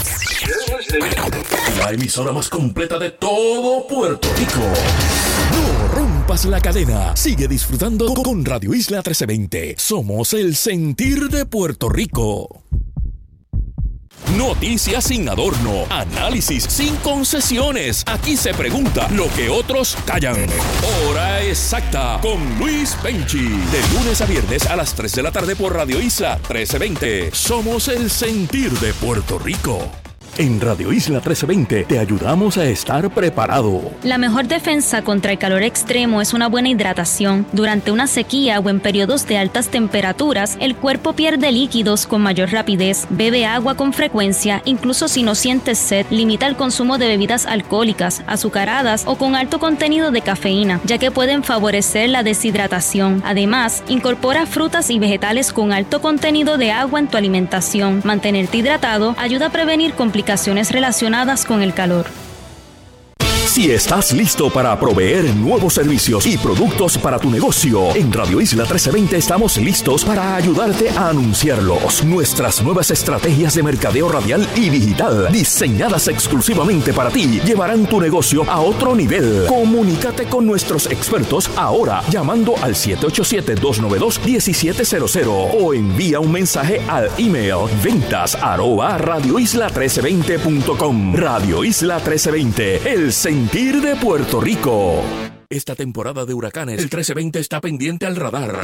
la emisora más completa de todo Puerto Rico. No rompas la cadena. Sigue disfrutando con Radio Isla trece veinte. Somos el sentir de Puerto Rico. Noticias sin adorno, análisis sin concesiones. Aquí se pregunta lo que otros callan. Hora exacta con Luis Penchi. De lunes a viernes a las tres de la tarde por Radio Isla trece veinte. Somos el sentir de Puerto Rico. En Radio Isla trece veinte te ayudamos a estar preparado. La mejor defensa contra el calor extremo es una buena hidratación. Durante una sequía o en periodos de altas temperaturas, el cuerpo pierde líquidos con mayor rapidez. Bebe agua con frecuencia, incluso si no sientes sed. Limita el consumo de bebidas alcohólicas, azucaradas o con alto contenido de cafeína, ya que pueden favorecer la deshidratación. Además, incorpora frutas y vegetales con alto contenido de agua en tu alimentación. Mantenerte hidratado ayuda a prevenir complicaciones relacionadas con el calor. Si estás listo para proveer nuevos servicios y productos para tu negocio, en Radio Isla trece veinte estamos listos para ayudarte a anunciarlos. Nuestras nuevas estrategias de mercadeo radial y digital, diseñadas exclusivamente para ti, llevarán tu negocio a otro nivel. Comunícate con nuestros expertos ahora llamando al siete ocho siete, dos nueve dos, uno siete cero cero o envía un mensaje al email ventas arroba radio isla trece veinte punto com. Radio Isla trece veinte, el sentir de Puerto Rico. Esta temporada de huracanes, el trece veinte está pendiente al radar.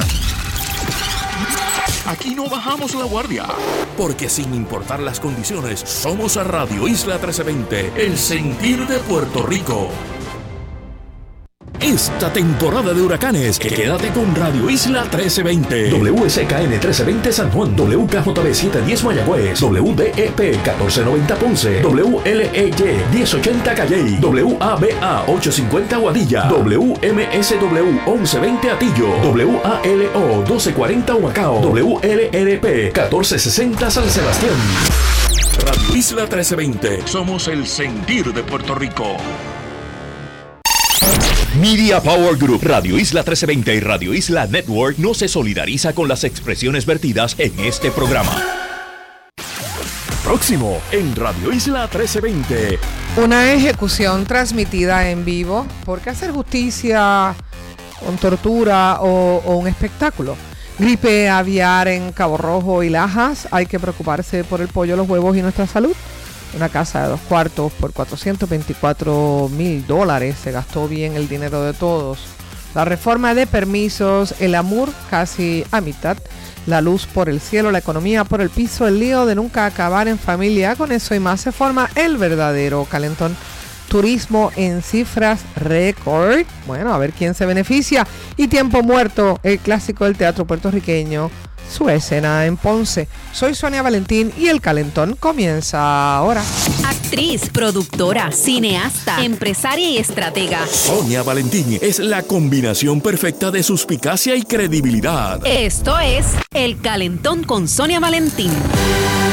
Aquí no bajamos la guardia, porque sin importar las condiciones, somos a Radio Isla trece veinte, el sentir de Puerto Rico. Esta temporada de huracanes, quédate con Radio Isla trece veinte. W S K N trece veinte San Juan, W K J B setecientos diez Mayagüez, W D E P catorce noventa Ponce, W L E Y diez ochenta Calley, W A B A ochocientos cincuenta Guadilla, W M S W once veinte Atillo, W A L O doce cuarenta Humacao, W L R P catorce sesenta San Sebastián. Radio Isla trece veinte, somos el sentir de Puerto Rico. Media Power Group, Radio Isla trece veinte y Radio Isla Network no se solidariza con las expresiones vertidas en este programa. Próximo en Radio Isla trece veinte. Una ejecución transmitida en vivo. ¿Por qué hacer justicia con tortura o, o un espectáculo? Gripe aviar en Cabo Rojo y Lajas. Hay que preocuparse por el pollo, los huevos y nuestra salud. Una casa de dos cuartos por cuatrocientos veinticuatro mil dólares. Se gastó bien el dinero de todos. La reforma de permisos, el AMUR casi a mitad. la luz por el cielo, la economía por el piso, el lío de nunca acabar en familia. Con eso y más se forma el verdadero calentón. Turismo en cifras récord. Bueno, a ver quién se beneficia. Y Tiempo Muerto, el clásico del teatro puertorriqueño, su escena en Ponce. Soy Sonia Valentín y el calentón comienza ahora. Actriz, productora, cineasta, empresaria y estratega. Sonia Valentín es la combinación perfecta de suspicacia y credibilidad. Esto es El Calentón con Sonia Valentín.